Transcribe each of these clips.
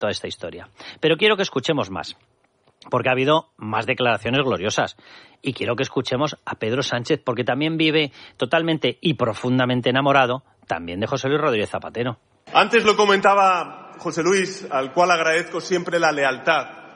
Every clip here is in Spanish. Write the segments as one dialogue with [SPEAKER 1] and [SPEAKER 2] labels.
[SPEAKER 1] toda esta historia. Pero quiero que escuchemos más, porque ha habido más declaraciones gloriosas. Y quiero que escuchemos a Pedro Sánchez, porque también vive totalmente y profundamente enamorado también de José Luis Rodríguez Zapatero.
[SPEAKER 2] Antes lo comentaba José Luis, al cual agradezco siempre la lealtad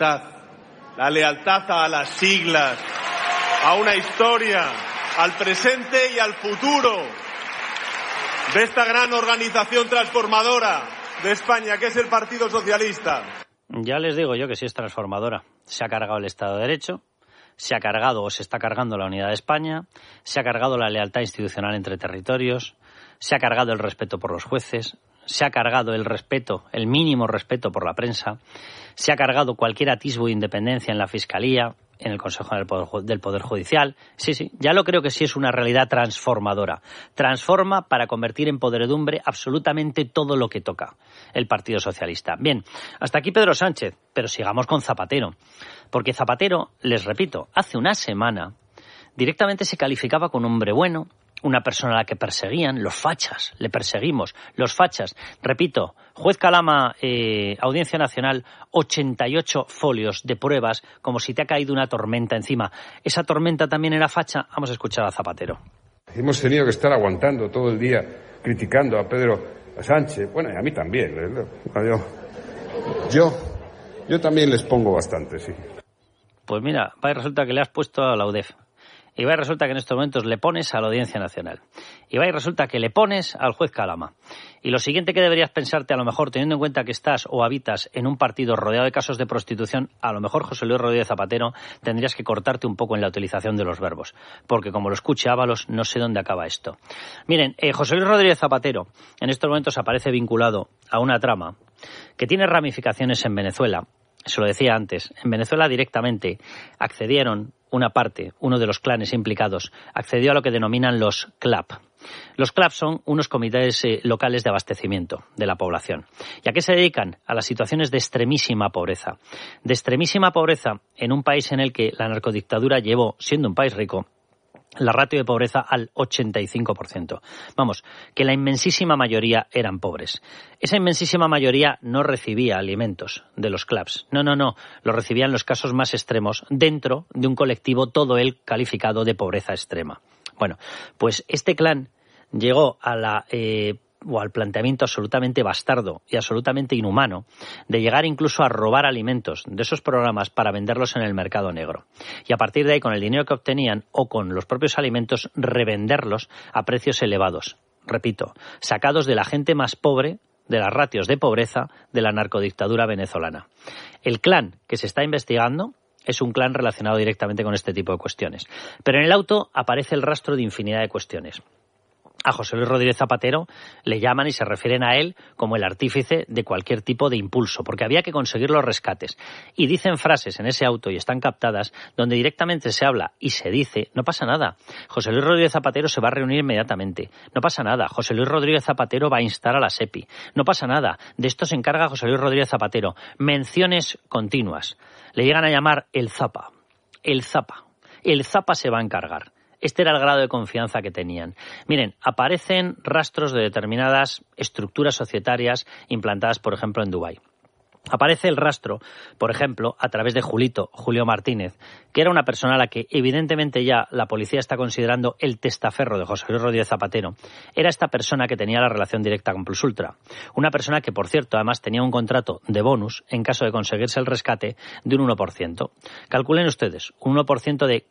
[SPEAKER 2] a las siglas, a una historia, al presente y al futuro de esta gran organización transformadora de España, que es el Partido Socialista.
[SPEAKER 1] Ya les digo yo que sí es transformadora. Se ha cargado el Estado de Derecho, se ha cargado o se está cargando la unidad de España, se ha cargado la lealtad institucional entre territorios, se ha cargado el respeto por los jueces, se ha cargado el respeto, el mínimo respeto por la prensa, se ha cargado cualquier atisbo de independencia en la Fiscalía, en el Consejo del Poder Judicial. Sí, ya lo creo que sí es una realidad transformadora. Transforma para convertir en podredumbre absolutamente todo lo que toca el Partido Socialista. Bien, hasta aquí Pedro Sánchez, pero sigamos con Zapatero. Porque Zapatero, les repito, hace una semana directamente se calificaba como un hombre bueno, una persona a la que perseguían, los fachas, le perseguimos, los fachas. Repito, juez Calama, Audiencia Nacional, 88 folios de pruebas, como si te ha caído una tormenta encima. ¿Esa tormenta también era facha? Vamos a escuchar a Zapatero.
[SPEAKER 3] Hemos tenido que estar aguantando todo el día, criticando a Pedro Sánchez, bueno, y a mí también. Yo también les pongo bastante, sí.
[SPEAKER 1] Pues mira, resulta que le has puesto a la UDEF. Y va y resulta que en estos momentos le pones a la Audiencia Nacional. Y va y resulta que le pones al juez Calama. Y lo siguiente que deberías pensarte, a lo mejor, teniendo en cuenta que estás o habitas en un partido rodeado de casos de prostitución, a lo mejor, José Luis Rodríguez Zapatero, tendrías que cortarte un poco en la utilización de los verbos. Porque como lo escuche Ábalos, no sé dónde acaba esto. Miren, José Luis Rodríguez Zapatero en estos momentos aparece vinculado a una trama que tiene ramificaciones en Venezuela. Se lo decía antes, en Venezuela directamente accedieron uno de los clanes implicados, accedió a lo que denominan los CLAP. Los CLAP son unos comités locales de abastecimiento de la población. ¿Y a qué se dedican? A las situaciones de extremísima pobreza. De extremísima pobreza en un país en el que la narcodictadura llevó, siendo un país rico, la ratio de pobreza al 85%. Vamos, que la inmensísima mayoría eran pobres. Esa inmensísima mayoría no recibía alimentos de los CLAPs. No. Lo recibían en los casos más extremos dentro de un colectivo todo él calificado de pobreza extrema. Bueno, pues este clan llegó al planteamiento absolutamente bastardo y absolutamente inhumano de llegar incluso a robar alimentos de esos programas para venderlos en el mercado negro. Y a partir de ahí, con el dinero que obtenían o con los propios alimentos, revenderlos a precios elevados. Repito, sacados de la gente más pobre, de las ratios de pobreza de la narcodictadura venezolana. El clan que se está investigando es un clan relacionado directamente con este tipo de cuestiones. Pero en el auto aparece el rastro de infinidad de cuestiones. A José Luis Rodríguez Zapatero le llaman y se refieren a él como el artífice de cualquier tipo de impulso, porque había que conseguir los rescates. Y dicen frases en ese auto, y están captadas, donde directamente se habla y se dice, no pasa nada, José Luis Rodríguez Zapatero se va a reunir inmediatamente, no pasa nada, José Luis Rodríguez Zapatero va a instar a la SEPI, no pasa nada, de esto se encarga José Luis Rodríguez Zapatero. Menciones continuas. Le llegan a llamar el Zapa. El Zapa se va a encargar. Este era el grado de confianza que tenían. Miren, aparecen rastros de determinadas estructuras societarias implantadas, por ejemplo, en Dubái. Aparece el rastro, por ejemplo, a través de Julio Martínez, que era una persona a la que evidentemente ya la policía está considerando el testaferro de José Luis Rodríguez Zapatero. Era esta persona que tenía la relación directa con Plus Ultra. Una persona que, por cierto, además tenía un contrato de bonus en caso de conseguirse el rescate de un 1%. Calculen ustedes, un 1% de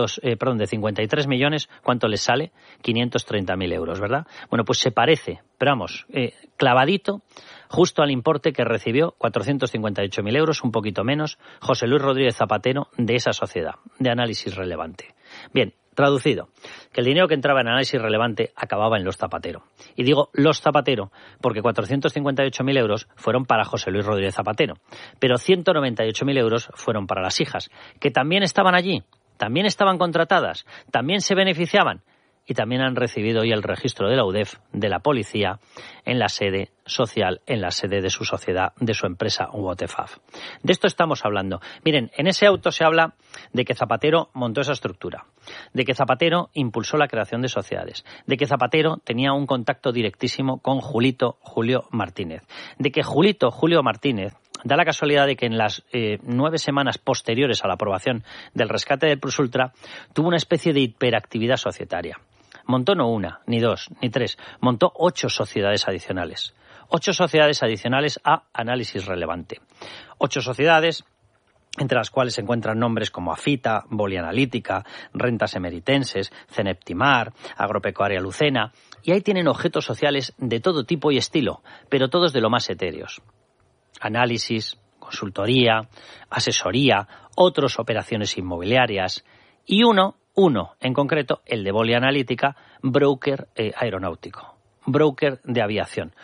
[SPEAKER 1] 53 millones, ¿cuánto les sale? 530.000 euros, ¿verdad? Bueno, pues se parece, pero vamos, clavadito, justo al importe que recibió, 458.000 euros, un poquito menos, José Luis Rodríguez Zapatero de esa sociedad de análisis relevante. Bien, traducido, que el dinero que entraba en análisis relevante acababa en los Zapatero. Y digo los Zapatero porque 458.000 euros fueron para José Luis Rodríguez Zapatero, pero 198.000 euros fueron para las hijas, que también estaban allí, también estaban contratadas, también se beneficiaban. y también han recibido hoy el registro de la UDEF, de la policía, en la sede social, en la sede de su sociedad, de su empresa WTFAF. De esto estamos hablando. Miren, en ese auto se habla de que Zapatero montó esa estructura, de que Zapatero impulsó la creación de sociedades, de que Zapatero tenía un contacto directísimo con Julio Martínez, de que Julio Martínez, da la casualidad de que en las 9 semanas posteriores a la aprobación del rescate del Plus Ultra tuvo una especie de hiperactividad societaria. Montó no una, ni dos, ni tres, montó 8 sociedades adicionales. 8 sociedades adicionales a análisis relevante. 8 sociedades entre las cuales se encuentran nombres como Afita, Bolianalítica, Rentas Emeritenses, Ceneptimar, Agropecuaria Lucena, y ahí tienen objetos sociales de todo tipo y estilo, pero todos de lo más etéreos. Análisis, consultoría, asesoría, otras operaciones inmobiliarias y uno en concreto, el de Bolianalítica, broker aeronáutico, broker de aviación.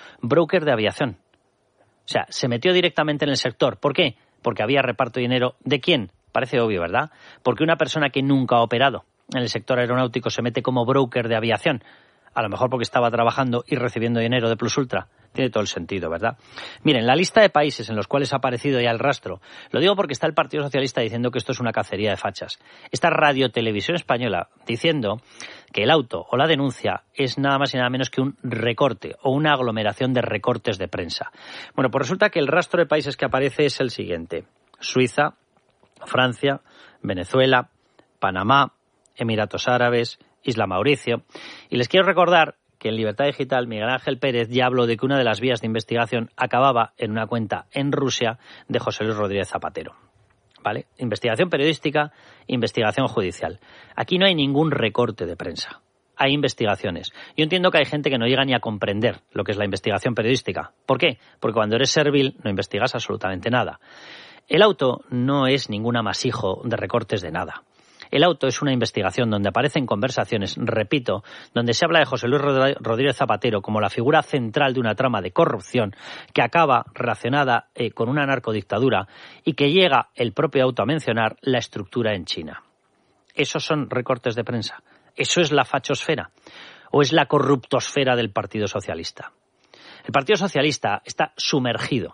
[SPEAKER 1] O sea, se metió directamente en el sector. ¿Por qué? Porque había reparto de dinero. ¿De quién? Parece obvio, ¿verdad? Porque una persona que nunca ha operado en el sector aeronáutico se mete como broker de aviación. A lo mejor porque estaba trabajando y recibiendo dinero de Plus Ultra. Tiene todo el sentido, ¿verdad? Miren, la lista de países en los cuales ha aparecido ya el rastro, lo digo porque está el Partido Socialista diciendo que esto es una cacería de fachas. Está Radio Televisión Española diciendo que el auto o la denuncia es nada más y nada menos que un recorte o una aglomeración de recortes de prensa. Bueno, pues resulta que el rastro de países que aparece es el siguiente: Suiza, Francia, Venezuela, Panamá, Emiratos Árabes, Isla Mauricio. Y les quiero recordar que en Libertad Digital Miguel Ángel Pérez ya habló de que una de las vías de investigación acababa en una cuenta en Rusia de José Luis Rodríguez Zapatero. ¿Vale? Investigación periodística, investigación judicial. Aquí no hay ningún recorte de prensa. Hay investigaciones. Yo entiendo que hay gente que no llega ni a comprender lo que es la investigación periodística. ¿Por qué? Porque cuando eres servil no investigas absolutamente nada. El auto no es ningún amasijo de recortes de nada. El auto es una investigación donde aparecen conversaciones, repito, donde se habla de José Luis Rodríguez Zapatero como la figura central de una trama de corrupción que acaba relacionada con una narcodictadura y que llega el propio auto a mencionar la estructura en China. ¿Esos son recortes de prensa? ¿Eso es la fachosfera? ¿O es la corruptosfera del Partido Socialista? El Partido Socialista está sumergido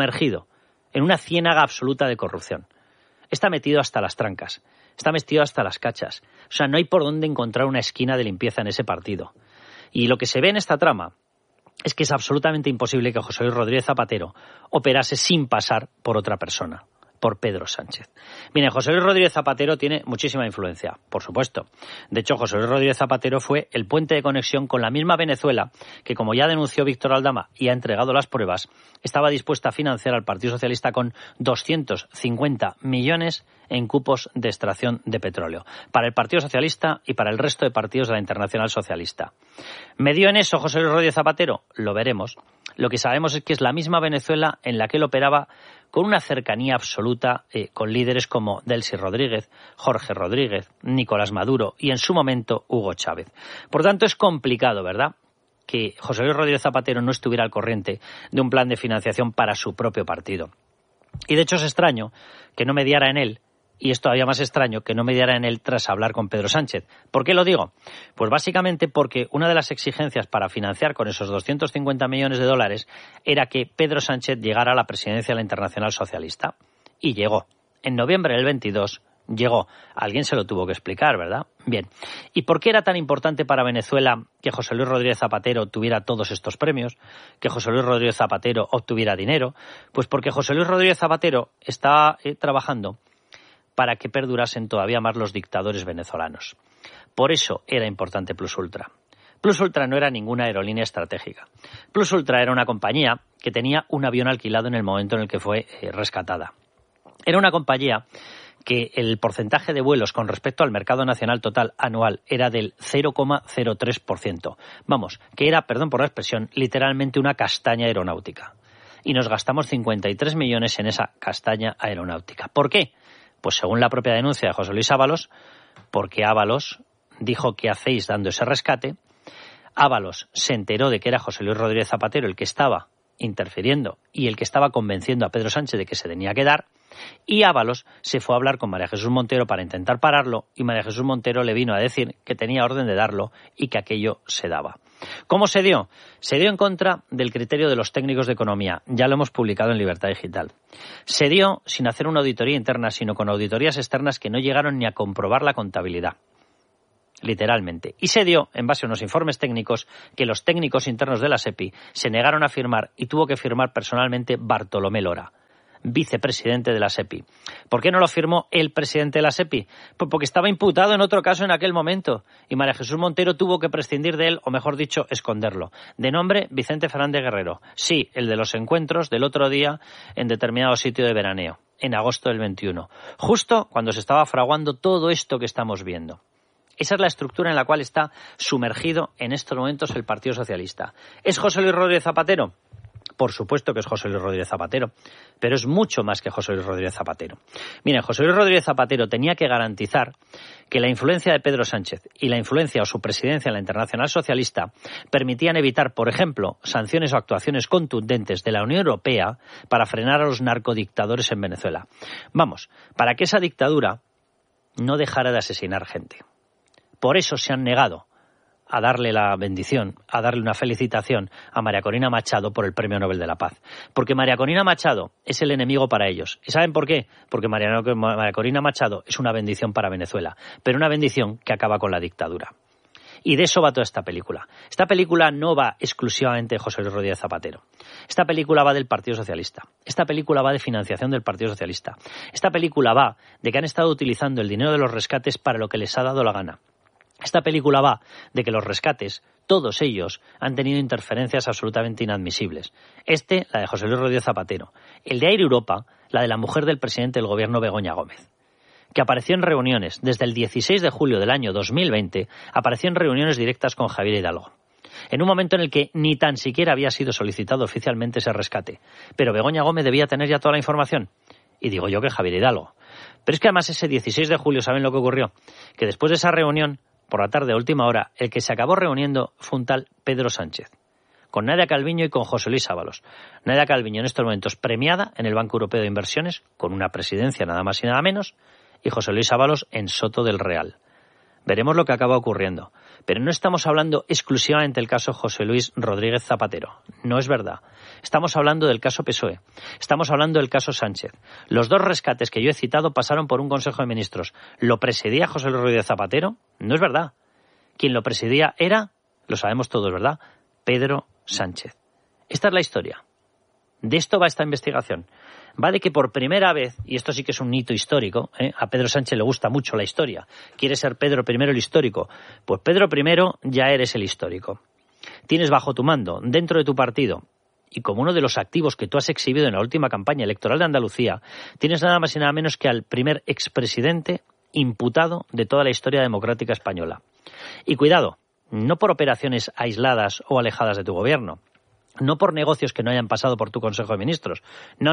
[SPEAKER 1] en una ciénaga absoluta de corrupción. Está metido hasta las trancas. Está metido hasta las cachas. O sea, no hay por dónde encontrar una esquina de limpieza en ese partido. Y lo que se ve en esta trama es que es absolutamente imposible que José Luis Rodríguez Zapatero operase sin pasar por otra persona, por Pedro Sánchez. Miren, José Luis Rodríguez Zapatero tiene muchísima influencia, por supuesto. De hecho, José Luis Rodríguez Zapatero fue el puente de conexión con la misma Venezuela que, como ya denunció Víctor Aldama y ha entregado las pruebas, estaba dispuesta a financiar al Partido Socialista con 250 millones en cupos de extracción de petróleo, para el Partido Socialista y para el resto de partidos de la Internacional Socialista. ¿Me dio en eso José Luis Rodríguez Zapatero? Lo veremos. Lo que sabemos es que es la misma Venezuela en la que él operaba con una cercanía absoluta con líderes como Delcy Rodríguez, Jorge Rodríguez, Nicolás Maduro y en su momento Hugo Chávez. Por tanto, es complicado, ¿verdad?, que José Luis Rodríguez Zapatero no estuviera al corriente de un plan de financiación para su propio partido. Y de hecho es extraño que no mediara en él, y es todavía más extraño que no mediara en él tras hablar con Pedro Sánchez. ¿Por qué lo digo? Pues básicamente porque una de las exigencias para financiar con esos 250 millones de dólares era que Pedro Sánchez llegara a la presidencia de la Internacional Socialista. Y llegó. En noviembre del 22 llegó. Alguien se lo tuvo que explicar, ¿verdad? Bien. ¿Y por qué era tan importante para Venezuela que José Luis Rodríguez Zapatero tuviera todos estos premios? Que José Luis Rodríguez Zapatero obtuviera dinero. Pues porque José Luis Rodríguez Zapatero está trabajando para que perdurasen todavía más los dictadores venezolanos. Por eso era importante Plus Ultra. Plus Ultra no era ninguna aerolínea estratégica. Plus Ultra era una compañía que tenía un avión alquilado en el momento en el que fue rescatada. Era una compañía que el porcentaje de vuelos con respecto al mercado nacional total anual era del 0,03%. Vamos, que era, perdón por la expresión, literalmente una castaña aeronáutica. Y nos gastamos 53 millones en esa castaña aeronáutica. ¿Por qué? Pues según la propia denuncia de José Luis Ábalos, porque Ábalos dijo ¿qué hacéis dando ese rescate? Ábalos se enteró de que era José Luis Rodríguez Zapatero el que estaba interfiriendo y el que estaba convenciendo a Pedro Sánchez de que se tenía que dar, Y Ábalos se fue a hablar con María Jesús Montero para intentar pararlo y María Jesús Montero le vino a decir que tenía orden de darlo y que aquello se daba. ¿Cómo se dio? Se dio en contra del criterio de los técnicos de economía. Ya lo hemos publicado en Libertad Digital. Se dio sin hacer una auditoría interna, sino con auditorías externas que no llegaron ni a comprobar la contabilidad. Literalmente. Y se dio en base a unos informes técnicos que los técnicos internos de la SEPI se negaron a firmar y tuvo que firmar personalmente Bartolomé Lora, vicepresidente de la SEPI. ¿Por qué no lo firmó el presidente de la SEPI? Pues porque estaba imputado en otro caso en aquel momento y María Jesús Montero tuvo que prescindir de él, o mejor dicho, esconderlo. De nombre, Vicente Fernández Guerrero. Sí, el de los encuentros del otro día en determinado sitio de veraneo, en agosto del 21. Justo cuando se estaba fraguando todo esto que estamos viendo. Esa es la estructura en la cual está sumergido en estos momentos el Partido Socialista. ¿Es José Luis Rodríguez Zapatero? Por supuesto que es José Luis Rodríguez Zapatero, pero es mucho más que José Luis Rodríguez Zapatero. Miren, José Luis Rodríguez Zapatero tenía que garantizar que la influencia de Pedro Sánchez y la influencia o su presidencia en la Internacional Socialista permitían evitar, por ejemplo, sanciones o actuaciones contundentes de la Unión Europea para frenar a los narcodictadores en Venezuela. Vamos, para que esa dictadura no dejara de asesinar gente. Por eso se han negado a darle la bendición, a darle una felicitación a María Corina Machado por el Premio Nobel de la Paz. Porque María Corina Machado es el enemigo para ellos. ¿Y saben por qué? Porque María Corina Machado es una bendición para Venezuela, pero una bendición que acaba con la dictadura. Y de eso va toda esta película. Esta película no va exclusivamente de José Luis Rodríguez Zapatero. Esta película va del Partido Socialista. Esta película va de financiación del Partido Socialista. Esta película va de que han estado utilizando el dinero de los rescates para lo que les ha dado la gana. Esta película va de que los rescates, todos ellos, han tenido interferencias absolutamente inadmisibles. La de José Luis Rodríguez Zapatero. El de Air Europa, la de la mujer del presidente del gobierno, Begoña Gómez, que apareció en reuniones desde el 16 de julio del año 2020, apareció en reuniones directas con Javier Hidalgo. En un momento en el que ni tan siquiera había sido solicitado oficialmente ese rescate. Pero Begoña Gómez debía tener ya toda la información. Y digo yo que Javier Hidalgo. Pero es que además ese 16 de julio, ¿saben lo que ocurrió? Que después de esa reunión, por la tarde a última hora, el que se acabó reuniendo fue un tal Pedro Sánchez, con Nadia Calviño y con José Luis Ábalos. Nadia Calviño en estos momentos premiada en el Banco Europeo de Inversiones, con una presidencia nada más y nada menos, y José Luis Ábalos en Soto del Real. Veremos lo que acaba ocurriendo. Pero no estamos hablando exclusivamente del caso José Luis Rodríguez Zapatero. No es verdad. Estamos hablando del caso PSOE. Estamos hablando del caso Sánchez. Los dos rescates que yo he citado pasaron por un Consejo de Ministros. ¿Lo presidía José Luis Rodríguez Zapatero? No es verdad. Quien lo presidía era, lo sabemos todos, ¿verdad?, Pedro Sánchez. Esta es la historia. De esto va esta investigación. Va de que por primera vez, y esto sí que es un hito histórico, a Pedro Sánchez le gusta mucho la historia, quiere ser Pedro I el histórico, pues Pedro I ya eres el histórico. Tienes bajo tu mando, dentro de tu partido, y como uno de los activos que tú has exhibido en la última campaña electoral de Andalucía, tienes nada más y nada menos que al primer expresidente imputado de toda la historia democrática española. Y cuidado, no por operaciones aisladas o alejadas de tu gobierno, no por negocios que no hayan pasado por tu Consejo de Ministros. No.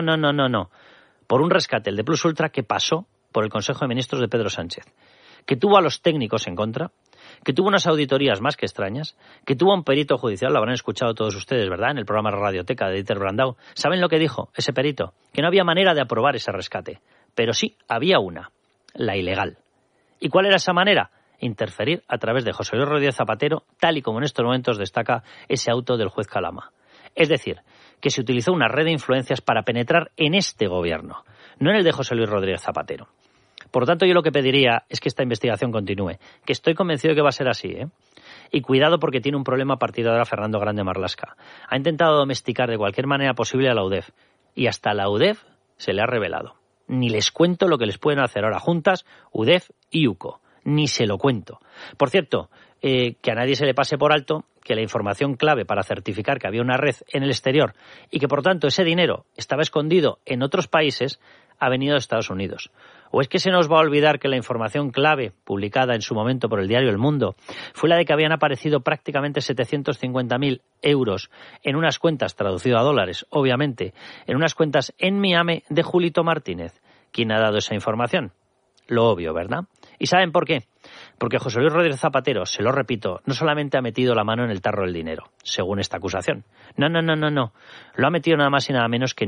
[SPEAKER 1] Por un rescate, el de Plus Ultra, que pasó por el Consejo de Ministros de Pedro Sánchez, que tuvo a los técnicos en contra, que tuvo unas auditorías más que extrañas, que tuvo un perito judicial, lo habrán escuchado todos ustedes, ¿verdad?, en el programa Radioteca de Dieter Brandau. ¿Saben lo que dijo ese perito? Que no había manera de aprobar ese rescate. Pero sí, había una, la ilegal. ¿Y cuál era esa manera? Interferir a través de José Luis Rodríguez Zapatero, tal y como en estos momentos destaca ese auto del juez Calama. Es decir, que se utilizó una red de influencias para penetrar en este gobierno, no en el de José Luis Rodríguez Zapatero. Por lo tanto, yo lo que pediría es que esta investigación continúe, que estoy convencido de que va a ser así, Y cuidado porque tiene un problema a partir de ahora Fernando Grande Marlaska. Ha intentado domesticar de cualquier manera posible a la UDEF, y hasta la UDEF se le ha revelado. Ni les cuento lo que les pueden hacer ahora juntas, UDEF y UCO. Ni se lo cuento. Por cierto, que a nadie se le pase por alto que la información clave para certificar que había una red en el exterior y que, por tanto, ese dinero estaba escondido en otros países, ha venido de Estados Unidos. ¿O es que se nos va a olvidar que la información clave, publicada en su momento por el diario El Mundo, fue la de que habían aparecido prácticamente 750.000 euros en unas cuentas, traducido a dólares, obviamente, en unas cuentas en Miami de Julito Martínez? ¿Quién ha dado esa información? Lo obvio, ¿verdad? ¿Y saben por qué? Porque José Luis Rodríguez Zapatero, se lo repito, no solamente ha metido la mano en el tarro del dinero, según esta acusación. No. Lo ha metido nada más y nada menos que en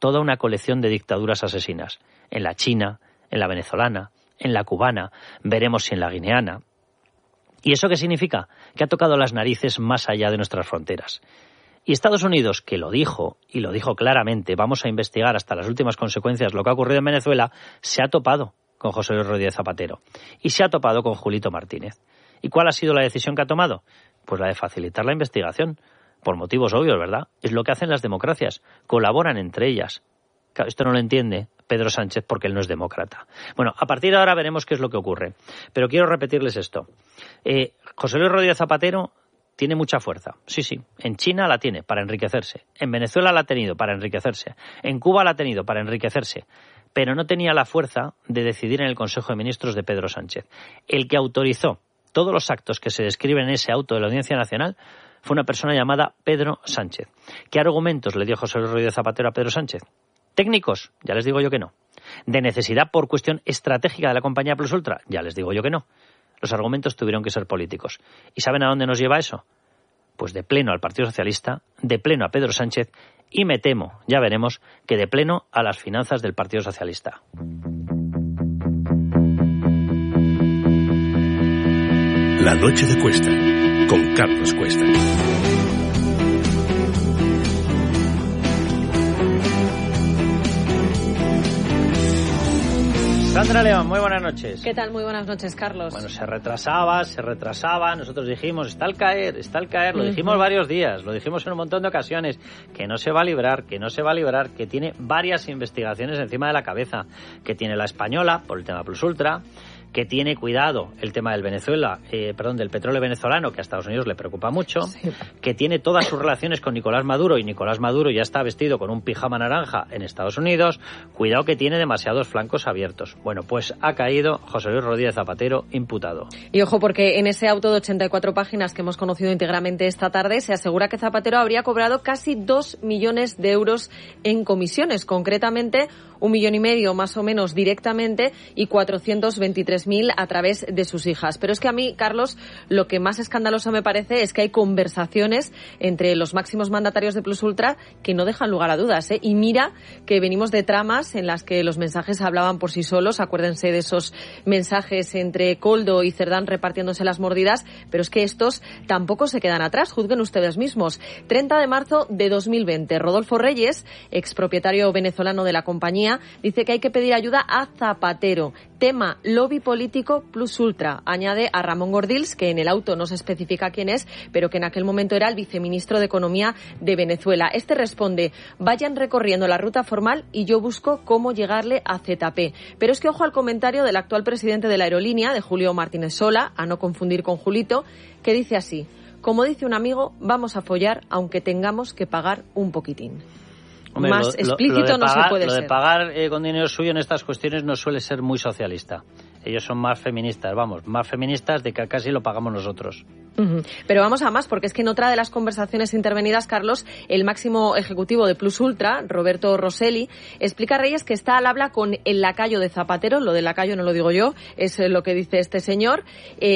[SPEAKER 1] toda una colección de dictaduras asesinas. En la china, en la venezolana, en la cubana, veremos si en la guineana. ¿Y eso qué significa? Que ha tocado las narices más allá de nuestras fronteras. Y Estados Unidos, que lo dijo, y lo dijo claramente, vamos a investigar hasta las últimas consecuencias lo que ha ocurrido en Venezuela, se ha topado con José Luis Rodríguez Zapatero y se ha topado con Julito Martínez. ¿Y cuál ha sido la decisión que ha tomado? Pues la de facilitar la investigación, por motivos obvios, ¿verdad? Es lo que hacen las democracias, colaboran entre ellas. Claro, esto no lo entiende Pedro Sánchez porque él no es demócrata. Bueno, a partir de ahora veremos qué es lo que ocurre. Pero quiero repetirles esto. José Luis Rodríguez Zapatero tiene mucha fuerza. Sí, sí. En China la tiene para enriquecerse. En Venezuela la ha tenido para enriquecerse. En Cuba la ha tenido para enriquecerse. Pero no tenía la fuerza de decidir en el Consejo de Ministros de Pedro Sánchez. El que autorizó todos los actos que se describen en ese auto de la Audiencia Nacional fue una persona llamada Pedro Sánchez. ¿Qué argumentos le dio José Luis Rodríguez Zapatero a Pedro Sánchez? ¿Técnicos? Ya les digo yo que no. ¿De necesidad por cuestión estratégica de la compañía Plus Ultra? Ya les digo yo que no. Los argumentos tuvieron que ser políticos. ¿Y saben a dónde nos lleva eso? Pues de pleno al Partido Socialista, de pleno a Pedro Sánchez y me temo, ya veremos, que de pleno a las finanzas del Partido Socialista.
[SPEAKER 4] La noche de Cuesta, con Carlos Cuesta.
[SPEAKER 1] Sandra León, muy buenas noches.
[SPEAKER 5] ¿Qué tal? Muy buenas noches, Carlos.
[SPEAKER 1] Bueno, se retrasaba, nosotros dijimos, está al caer, lo dijimos varios días, lo dijimos en un montón de ocasiones, que no se va a librar, que tiene varias investigaciones encima de la cabeza, que tiene la española, por el tema Plus Ultra, que tiene, cuidado, el tema del del petróleo venezolano, que a Estados Unidos le preocupa mucho, sí, que tiene todas sus relaciones con Nicolás Maduro, y Nicolás Maduro ya está vestido con un pijama naranja en Estados Unidos, cuidado que tiene demasiados flancos abiertos. Bueno, pues ha caído José Luis Rodríguez Zapatero imputado.
[SPEAKER 5] Y ojo, porque en ese auto de 84 páginas que hemos conocido íntegramente esta tarde, se asegura que Zapatero habría cobrado casi 2 millones de euros en comisiones, concretamente 1,5 millones más o menos directamente y 423.000 a través de sus hijas. Pero es que a mí, Carlos, lo que más escandaloso me parece es que hay conversaciones entre los máximos mandatarios de Plus Ultra que no dejan lugar a dudas, ¿eh? Y mira que venimos de tramas en las que los mensajes hablaban por sí solos. Acuérdense de esos mensajes entre Koldo y Cerdán repartiéndose las mordidas, pero es que estos tampoco se quedan atrás. Juzguen ustedes mismos. 30 de marzo de 2020, Rodolfo Reyes, expropietario venezolano de la compañía, dice que hay que pedir ayuda a Zapatero. Tema lobby político Plus Ultra. Añade a Ramón Gordills, que en el auto no se especifica quién es, pero que en aquel momento era el viceministro de Economía de Venezuela. Este responde: vayan recorriendo la ruta formal y yo busco cómo llegarle a ZP. Pero es que ojo al comentario del actual presidente de la aerolínea, de Julio Martínez Sola, a no confundir con Julito, que dice así: como dice un amigo, vamos a follar aunque tengamos que pagar un poquitín.
[SPEAKER 1] Hombre,
[SPEAKER 5] más explícito no se puede ser.
[SPEAKER 1] Lo de pagar con dinero suyo en estas cuestiones no suele ser muy socialista. Ellos son más feministas, más feministas de que casi lo pagamos nosotros.
[SPEAKER 5] Pero vamos a más, porque es que en otra de las conversaciones intervenidas, Carlos, el máximo ejecutivo de Plus Ultra, Roberto Rosselli, explica a Reyes que está al habla con el lacayo de Zapatero. Lo del lacayo no lo digo yo, es lo que dice este señor,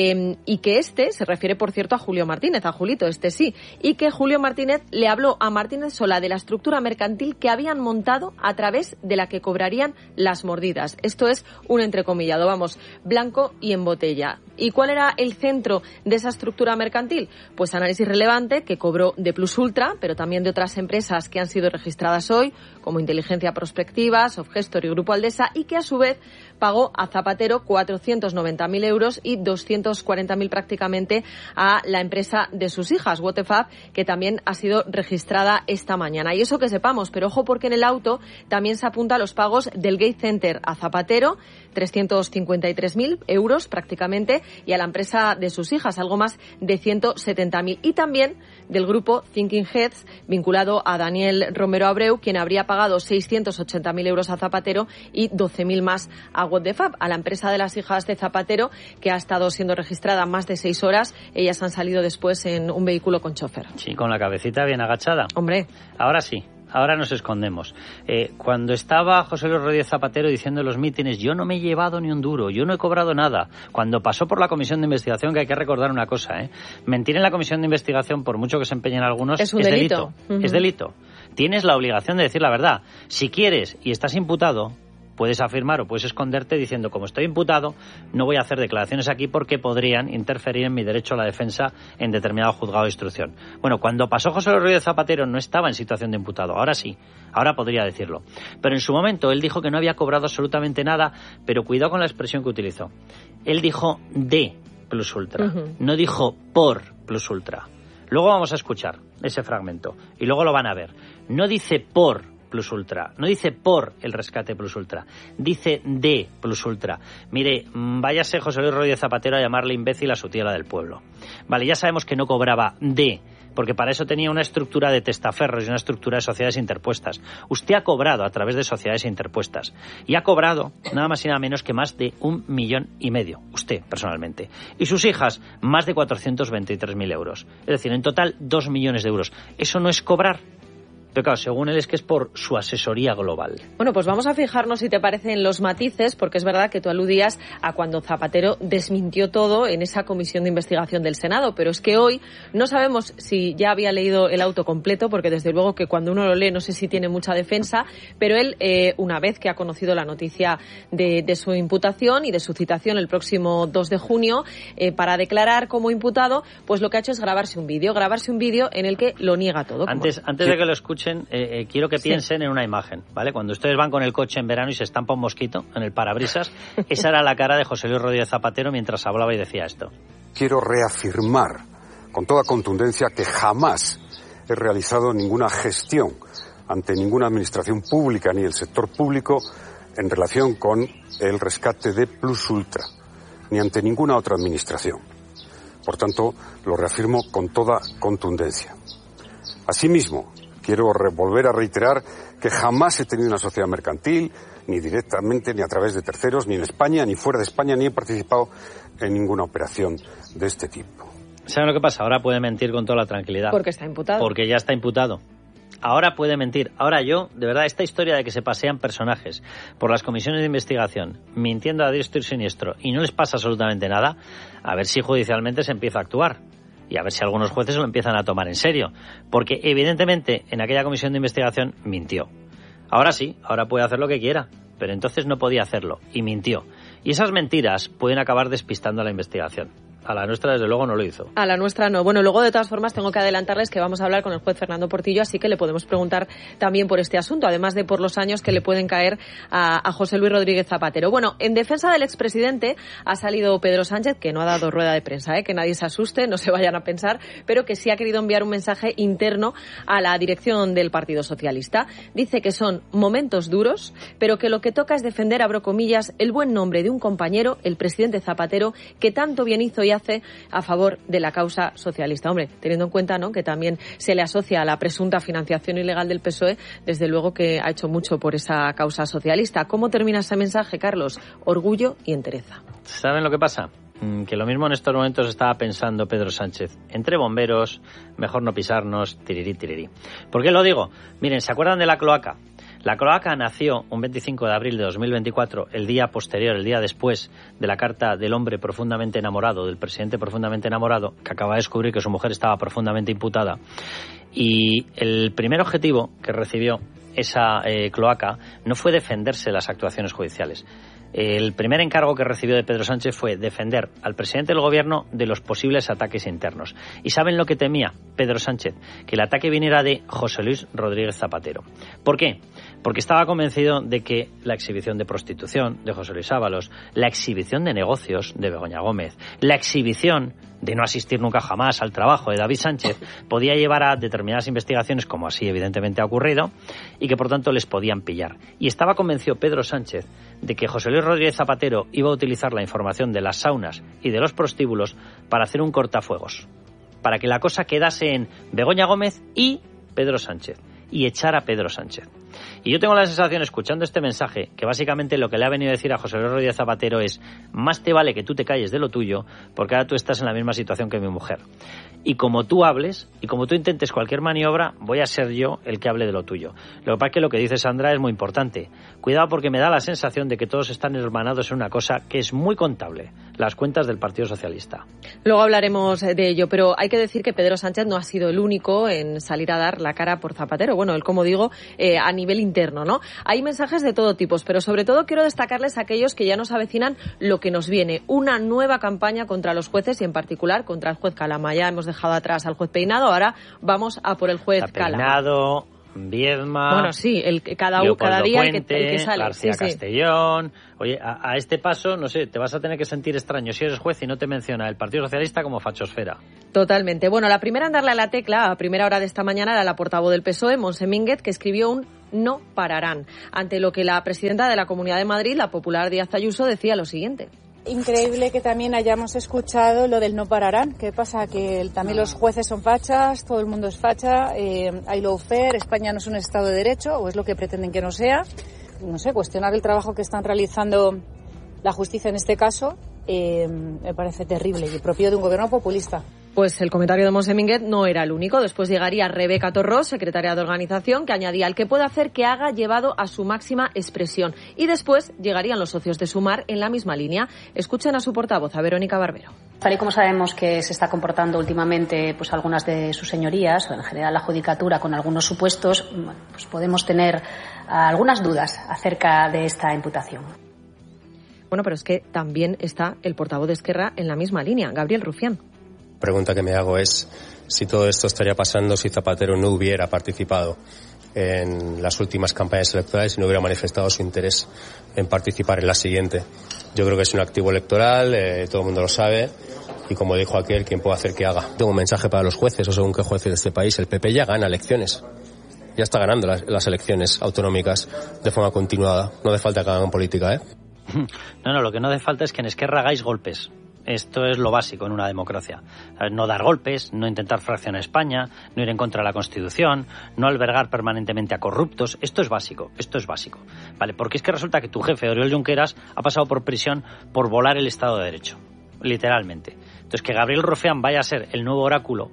[SPEAKER 5] y que se refiere, por cierto, a Julio Martínez, a Julito, sí, y que Julio Martínez le habló a Martínez Sola de la estructura mercantil que habían montado a través de la que cobrarían las mordidas. Esto es un entrecomillado, vamos, blanco y en botella. ¿Y cuál era el centro de esa estructura mercantil? Pues análisis relevante que cobró de Plus Ultra, pero también de otras empresas que han sido registradas hoy, como Inteligencia Prospectiva, Softgestor y Grupo Aldesa, y que a su vez pagó a Zapatero 490.000 euros y 240.000 prácticamente a la empresa de sus hijas, Waterfab, que también ha sido registrada esta mañana. Y eso que sepamos, pero ojo porque en el auto también se apunta a los pagos del Gate Center a Zapatero, 353.000 euros prácticamente, y a la empresa de sus hijas, algo más de 170.000. Y también del grupo Thinking Heads, vinculado a Daniel Romero Abreu, quien habría pagado 680.000 euros a Zapatero y 12.000 más a Waterfab, a la empresa de las hijas de Zapatero, que ha estado siendo registrada más de 6 horas. Ellas han salido después en un vehículo con chofer.
[SPEAKER 1] Sí, con la cabecita bien agachada.
[SPEAKER 5] Hombre.
[SPEAKER 1] Ahora sí. Ahora nos escondemos. Cuando estaba José Luis Rodríguez Zapatero diciendo en los mítines, yo no me he llevado ni un duro, yo no he cobrado nada. Cuando pasó por la comisión de investigación, que hay que recordar una cosa, mentir en la comisión de investigación, por mucho que se empeñen algunos,
[SPEAKER 5] es un delito.
[SPEAKER 1] Es delito. Tienes la obligación de decir la verdad. Si quieres y estás imputado, puedes afirmar o puedes esconderte diciendo, como estoy imputado, no voy a hacer declaraciones aquí porque podrían interferir en mi derecho a la defensa en determinado juzgado de instrucción. Bueno, cuando pasó José Luis Rodríguez Zapatero no estaba en situación de imputado, ahora sí, ahora podría decirlo. Pero en su momento él dijo que no había cobrado absolutamente nada, pero cuidado con la expresión que utilizó. Él dijo de Plus Ultra, no dijo por Plus Ultra. Luego vamos a escuchar ese fragmento y luego lo van a ver. No dice por Plus Ultra, no dice por el rescate Plus Ultra, dice de Plus Ultra. Mire, váyase José Luis Rodríguez Zapatero a llamarle imbécil a su tía la del pueblo. Vale, ya sabemos que no cobraba de, porque para eso tenía una estructura de testaferros y una estructura de sociedades interpuestas. Usted ha cobrado a través de sociedades interpuestas y ha cobrado nada más y nada menos que más de 1,5 millones, usted personalmente, y sus hijas más de 423.000 euros. Es decir, en total 2 millones de euros. ¿Eso no es cobrar? Pero claro, según él es que es por su asesoría global.
[SPEAKER 5] Bueno, pues vamos a fijarnos, si te parece, en los matices, porque es verdad que tú aludías a cuando Zapatero desmintió todo en esa comisión de investigación del Senado, pero es que hoy no sabemos si ya había leído el auto completo, porque desde luego que cuando uno lo lee no sé si tiene mucha defensa, pero él, una vez que ha conocido la noticia de su imputación y de su citación el próximo 2 de junio para declarar como imputado, pues lo que ha hecho es grabarse un vídeo en el que lo niega todo.
[SPEAKER 1] Antes de que lo escuchen, quiero que piensen en una imagen, ¿vale? Cuando ustedes van con el coche en verano y se estampa un mosquito en el parabrisas, esa era la cara de José Luis Rodríguez Zapatero mientras hablaba y decía esto.
[SPEAKER 6] Quiero reafirmar con toda contundencia que jamás he realizado ninguna gestión ante ninguna administración pública ni el sector público en relación con el rescate de Plus Ultra, ni ante ninguna otra administración. Por tanto, lo reafirmo con toda contundencia. Asimismo, quiero volver a reiterar que jamás he tenido una sociedad mercantil, ni directamente, ni a través de terceros, ni en España, ni fuera de España, ni he participado en ninguna operación de este tipo.
[SPEAKER 1] ¿Saben lo que pasa? Ahora puede mentir con toda la tranquilidad.
[SPEAKER 5] Porque está imputado.
[SPEAKER 1] Porque ya está imputado. Ahora puede mentir. Ahora yo, de verdad, esta historia de que se pasean personajes por las comisiones de investigación, mintiendo a diestro y siniestro, y no les pasa absolutamente nada, a ver si judicialmente se empieza a actuar. Y a ver si algunos jueces lo empiezan a tomar en serio. Porque evidentemente en aquella comisión de investigación mintió. Ahora sí, ahora puede hacer lo que quiera, pero entonces no podía hacerlo y mintió. Y esas mentiras pueden acabar despistando a la investigación. A la nuestra, desde luego, no lo hizo.
[SPEAKER 5] A la nuestra no. Bueno, luego, de todas formas, tengo que adelantarles que vamos a hablar con el juez Fernando Portillo, así que le podemos preguntar también por este asunto, además de por los años que le pueden caer a José Luis Rodríguez Zapatero. Bueno, en defensa del expresidente ha salido Pedro Sánchez, que no ha dado rueda de prensa, que nadie se asuste, no se vayan a pensar, pero que sí ha querido enviar un mensaje interno a la dirección del Partido Socialista. Dice que son momentos duros, pero que lo que toca es defender, abro comillas, el buen nombre de un compañero, el presidente Zapatero, que tanto bien hizo y hace a favor de la causa socialista. Hombre, teniendo en cuenta, ¿no?, que también se le asocia a la presunta financiación ilegal del PSOE, desde luego que ha hecho mucho por esa causa socialista. ¿Cómo termina ese mensaje, Carlos? Orgullo y entereza.
[SPEAKER 1] ¿Saben lo que pasa? Que lo mismo en estos momentos estaba pensando Pedro Sánchez. Entre bomberos, mejor no pisarnos, tirirí, tirirí. ¿Por qué lo digo? Miren, ¿se acuerdan de la cloaca? La cloaca nació un 25 de abril de 2024, el día posterior, el día después de la carta del hombre profundamente enamorado, del presidente profundamente enamorado, que acaba de descubrir que su mujer estaba profundamente imputada. Y el primer objetivo que recibió esa cloaca no fue defenderse de las actuaciones judiciales. El primer encargo que recibió de Pedro Sánchez fue defender al presidente del gobierno de los posibles ataques internos. ¿Y saben lo que temía Pedro Sánchez? Que el ataque viniera de José Luis Rodríguez Zapatero. ¿Por qué? Porque estaba convencido de que la exhibición de prostitución de José Luis Ábalos, la exhibición de negocios de Begoña Gómez, la exhibición de no asistir nunca jamás al trabajo de David Sánchez podía llevar a determinadas investigaciones, como así evidentemente ha ocurrido, y que por tanto les podían pillar. Y estaba convencido Pedro Sánchez de que José Luis Rodríguez Zapatero iba a utilizar la información de las saunas y de los prostíbulos para hacer un cortafuegos, para que la cosa quedase en Begoña Gómez y Pedro Sánchez, y echar a Pedro Sánchez. Y yo tengo la sensación, escuchando este mensaje, que básicamente lo que le ha venido a decir a José Luis Rodríguez Zapatero es: más te vale que tú te calles de lo tuyo, porque ahora tú estás en la misma situación que mi mujer. Y como tú hables, y como tú intentes cualquier maniobra, voy a ser yo el que hable de lo tuyo. Lo que pasa es que lo que dice Sandra es muy importante. Cuidado, porque me da la sensación de que todos están hermanados en una cosa que es muy contable: las cuentas del Partido Socialista.
[SPEAKER 5] Luego hablaremos de ello, pero hay que decir que Pedro Sánchez no ha sido el único en salir a dar la cara por Zapatero. Bueno, él, como digo, a nivel interno, ¿no? Hay mensajes de todo tipo, pero sobre todo quiero destacarles aquellos que ya nos avecinan lo que nos viene: una nueva campaña contra los jueces y en particular contra el juez Calama. Ya hemos dejado atrás al juez Peinado, ahora vamos a por el juez Calama.
[SPEAKER 1] Peinado, Viedma,
[SPEAKER 5] bueno, sí, cada día
[SPEAKER 1] Puente,
[SPEAKER 5] el que sale.
[SPEAKER 1] García Castellón. Oye, a este paso, no sé, te vas a tener que sentir extraño si eres juez y no te menciona el Partido Socialista como fachosfera.
[SPEAKER 5] Totalmente. Bueno, la primera en darle a la tecla a primera hora de esta mañana era la portavoz del PSOE, Montse Mínguez, que escribió un "no pararán", ante lo que la presidenta de la Comunidad de Madrid, la popular Díaz Ayuso, decía lo siguiente.
[SPEAKER 7] Increíble que también hayamos escuchado lo del no pararán. ¿Qué pasa? Que también los jueces son fachas, todo el mundo es facha, hay lawfare, España no es un Estado de Derecho, o es lo que pretenden que no sea. No sé, cuestionar el trabajo que están realizando la justicia en este caso me parece terrible y propio de un gobierno populista.
[SPEAKER 5] Pues el comentario de Montse Mínguez no era el único. Después llegaría Rebeca Torrós, secretaria de organización, que añadía: el que puede hacer que haga, llevado a su máxima expresión. Y después llegarían los socios de Sumar en la misma línea. Escuchen a su portavoz, a Verónica Barbero.
[SPEAKER 8] Tal y como sabemos que se está comportando últimamente pues algunas de sus señorías, o en general la judicatura, con algunos supuestos, pues podemos tener algunas dudas acerca de esta imputación.
[SPEAKER 5] Bueno, pero es que también está el portavoz de Esquerra en la misma línea, Gabriel Rufián.
[SPEAKER 9] La pregunta que me hago es si todo esto estaría pasando si Zapatero no hubiera participado en las últimas campañas electorales y no hubiera manifestado su interés en participar en la siguiente. Yo creo que es un activo electoral, todo el mundo lo sabe, y como dijo aquel, quien puede hacer que haga. Tengo un mensaje para los jueces, o según qué jueces de este país: el PP ya gana elecciones. Ya está ganando las elecciones autonómicas de forma continuada. No hace falta que hagan política, ¿eh?
[SPEAKER 1] No, lo que no hace falta es que en Esquerra hagáis golpes. Esto es lo básico en una democracia. No dar golpes, no intentar fraccionar España, no ir en contra de la Constitución, no albergar permanentemente a corruptos. Esto es básico. Vale, porque es que resulta que tu jefe, Oriol Junqueras, ha pasado por prisión por volar el Estado de Derecho. Literalmente. Entonces, que Gabriel Rufián vaya a ser el nuevo oráculo,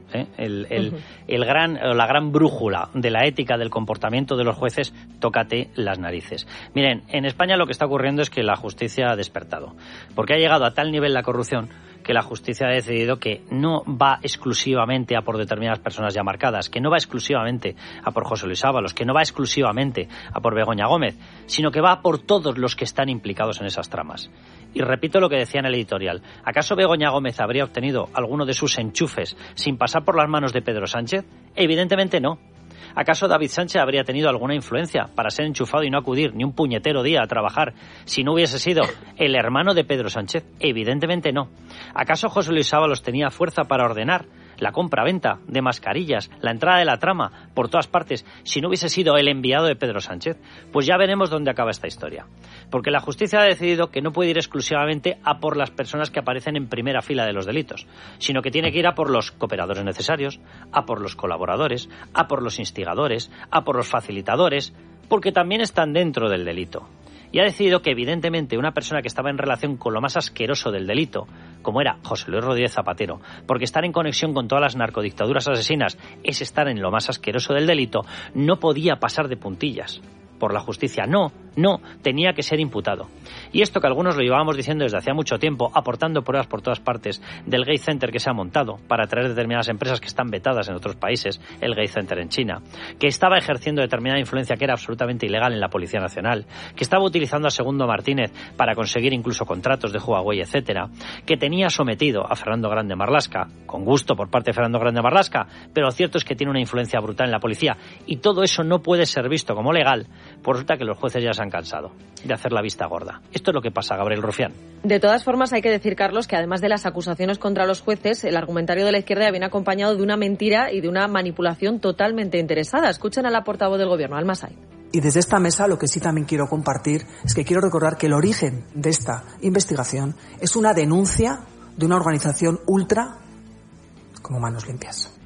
[SPEAKER 1] la gran brújula de la ética del comportamiento de los jueces, tócate las narices. Miren, en España lo que está ocurriendo es que la justicia ha despertado, porque ha llegado a tal nivel la corrupción que la justicia ha decidido que no va exclusivamente a por determinadas personas ya marcadas, que no va exclusivamente a por José Luis Ábalos, que no va exclusivamente a por Begoña Gómez, sino que va a por todos los que están implicados en esas tramas. Y repito lo que decía en el editorial: ¿acaso Begoña Gómez habría obtenido alguno de sus enchufes sin pasar por las manos de Pedro Sánchez? Evidentemente no. ¿Acaso David Sánchez habría tenido alguna influencia para ser enchufado y no acudir ni un puñetero día a trabajar si no hubiese sido el hermano de Pedro Sánchez? Evidentemente no. ¿Acaso José Luis Ábalos tenía fuerza para ordenar la compra-venta de mascarillas, la entrada de la trama por todas partes, si no hubiese sido el enviado de Pedro Sánchez? Pues ya veremos dónde acaba esta historia. Porque la justicia ha decidido que no puede ir exclusivamente a por las personas que aparecen en primera fila de los delitos, sino que tiene que ir a por los cooperadores necesarios, a por los colaboradores, a por los instigadores, a por los facilitadores, porque también están dentro del delito. Y ha decidido que, evidentemente, una persona que estaba en relación con lo más asqueroso del delito, como era José Luis Rodríguez Zapatero, porque estar en conexión con todas las narcodictaduras asesinas es estar en lo más asqueroso del delito, no podía pasar de puntillas por la justicia. No, tenía que ser imputado. Y esto que algunos lo llevábamos diciendo desde hacía mucho tiempo, aportando pruebas por todas partes del Gate Center que se ha montado para atraer determinadas empresas que están vetadas en otros países, el Gate Center en China, que estaba ejerciendo determinada influencia que era absolutamente ilegal en la Policía Nacional, que estaba utilizando a Segundo Martínez para conseguir incluso contratos de Huawei, etcétera, que tenía sometido a Fernando Grande Marlaska, con gusto por parte de Fernando Grande Marlaska, pero lo cierto es que tiene una influencia brutal en la policía, y todo eso no puede ser visto como legal. Pues resulta que los jueces ya se han cansado de hacer la vista gorda. Esto es lo que pasa, Gabriel Rufián.
[SPEAKER 5] De todas formas, hay que decir, Carlos, que además de las acusaciones contra los jueces, el argumentario de la izquierda viene acompañado de una mentira y de una manipulación totalmente interesada. Escuchen a la portavoz del Gobierno, Alma Sainz.
[SPEAKER 10] Y desde esta mesa lo que sí también quiero compartir es que quiero recordar que el origen de esta investigación es una denuncia de una organización ultra como Manos Limpias.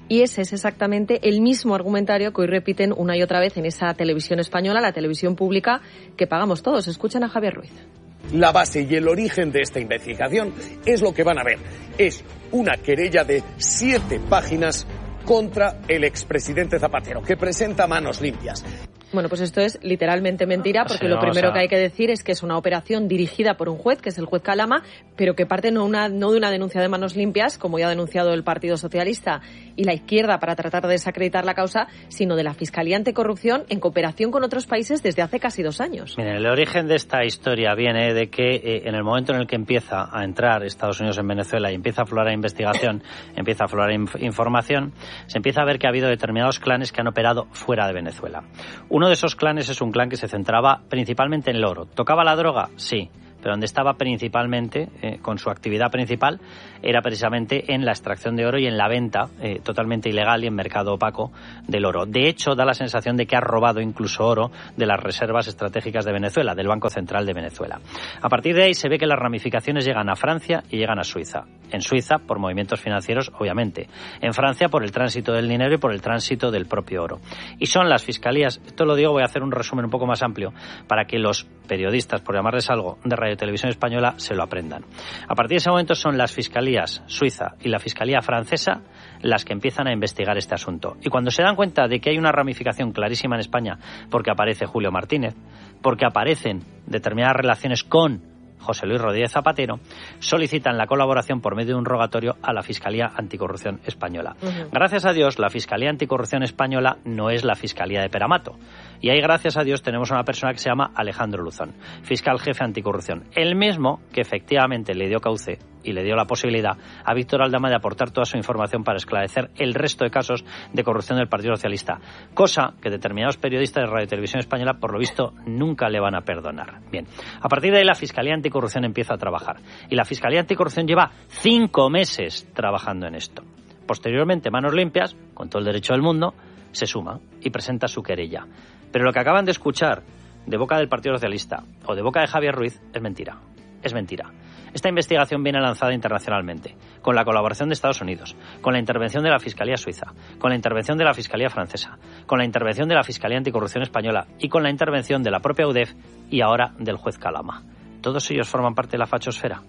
[SPEAKER 5] Y ese es exactamente el mismo argumentario que hoy repiten una y otra vez en esa televisión española, la televisión pública que pagamos todos. Escuchen a Javier Ruiz.
[SPEAKER 11] La base y el origen de esta investigación es lo que van a ver. Es una querella de 7 páginas contra el expresidente Zapatero, que presenta manos limpias.
[SPEAKER 5] Bueno, pues esto es literalmente mentira, porque lo primero que hay que decir es que es una operación dirigida por un juez, que es el juez Calama, pero que parte no de una denuncia de manos limpias, como ya ha denunciado el Partido Socialista y la izquierda para tratar de desacreditar la causa, sino de la Fiscalía Anticorrupción en cooperación con otros países desde hace casi 2 años.
[SPEAKER 1] Miren, el origen de esta historia viene de que en el momento en el que empieza a entrar Estados Unidos en Venezuela y empieza a aflorar investigación, empieza a aflorar información, se empieza a ver que ha habido determinados clanes que han operado fuera de Venezuela. Uno de esos clanes es un clan que se centraba principalmente en el oro. ¿Tocaba la droga? Sí. Pero donde estaba principalmente, con su actividad principal, era precisamente en la extracción de oro y en la venta totalmente ilegal y en mercado opaco del oro. De hecho, da la sensación de que ha robado incluso oro de las reservas estratégicas de Venezuela, del Banco Central de Venezuela. A partir de ahí se ve que las ramificaciones llegan a Francia y llegan a Suiza. En Suiza, por movimientos financieros, obviamente. En Francia, por el tránsito del dinero y por el tránsito del propio oro. Y son las fiscalías, esto lo digo, voy a hacer un resumen un poco más amplio, para que los periodistas, por llamarles algo, de Radio y Televisión Española se lo aprendan. A partir de ese momento son las fiscalías suiza y la fiscalía francesa las que empiezan a investigar este asunto. Y cuando se dan cuenta de que hay una ramificación clarísima en España, porque aparece Julio Martínez, porque aparecen determinadas relaciones con José Luis Rodríguez Zapatero, solicitan la colaboración por medio de un rogatorio a la Fiscalía Anticorrupción Española. Gracias a Dios, la Fiscalía Anticorrupción Española no es la Fiscalía de Peramato. Y ahí, gracias a Dios, tenemos a una persona que se llama Alejandro Luzón, fiscal jefe anticorrupción. El mismo que efectivamente le dio cauce y le dio la posibilidad a Víctor Aldama de aportar toda su información para esclarecer el resto de casos de corrupción del Partido Socialista. Cosa que determinados periodistas de Radio y Televisión Española, por lo visto, nunca le van a perdonar. Bien, a partir de ahí la Fiscalía Anticorrupción empieza a trabajar. Y la Fiscalía Anticorrupción lleva 5 meses trabajando en esto. Posteriormente, Manos Limpias, con todo el derecho del mundo, se suma y presenta su querella. Pero lo que acaban de escuchar de boca del Partido Socialista o de boca de Javier Ruiz es mentira. Es mentira. Esta investigación viene lanzada internacionalmente, con la colaboración de Estados Unidos, con la intervención de la Fiscalía Suiza, con la intervención de la Fiscalía Francesa, con la intervención de la Fiscalía Anticorrupción Española y con la intervención de la propia UDEF y ahora del juez Calama. ¿Todos ellos forman parte de la fachosfera?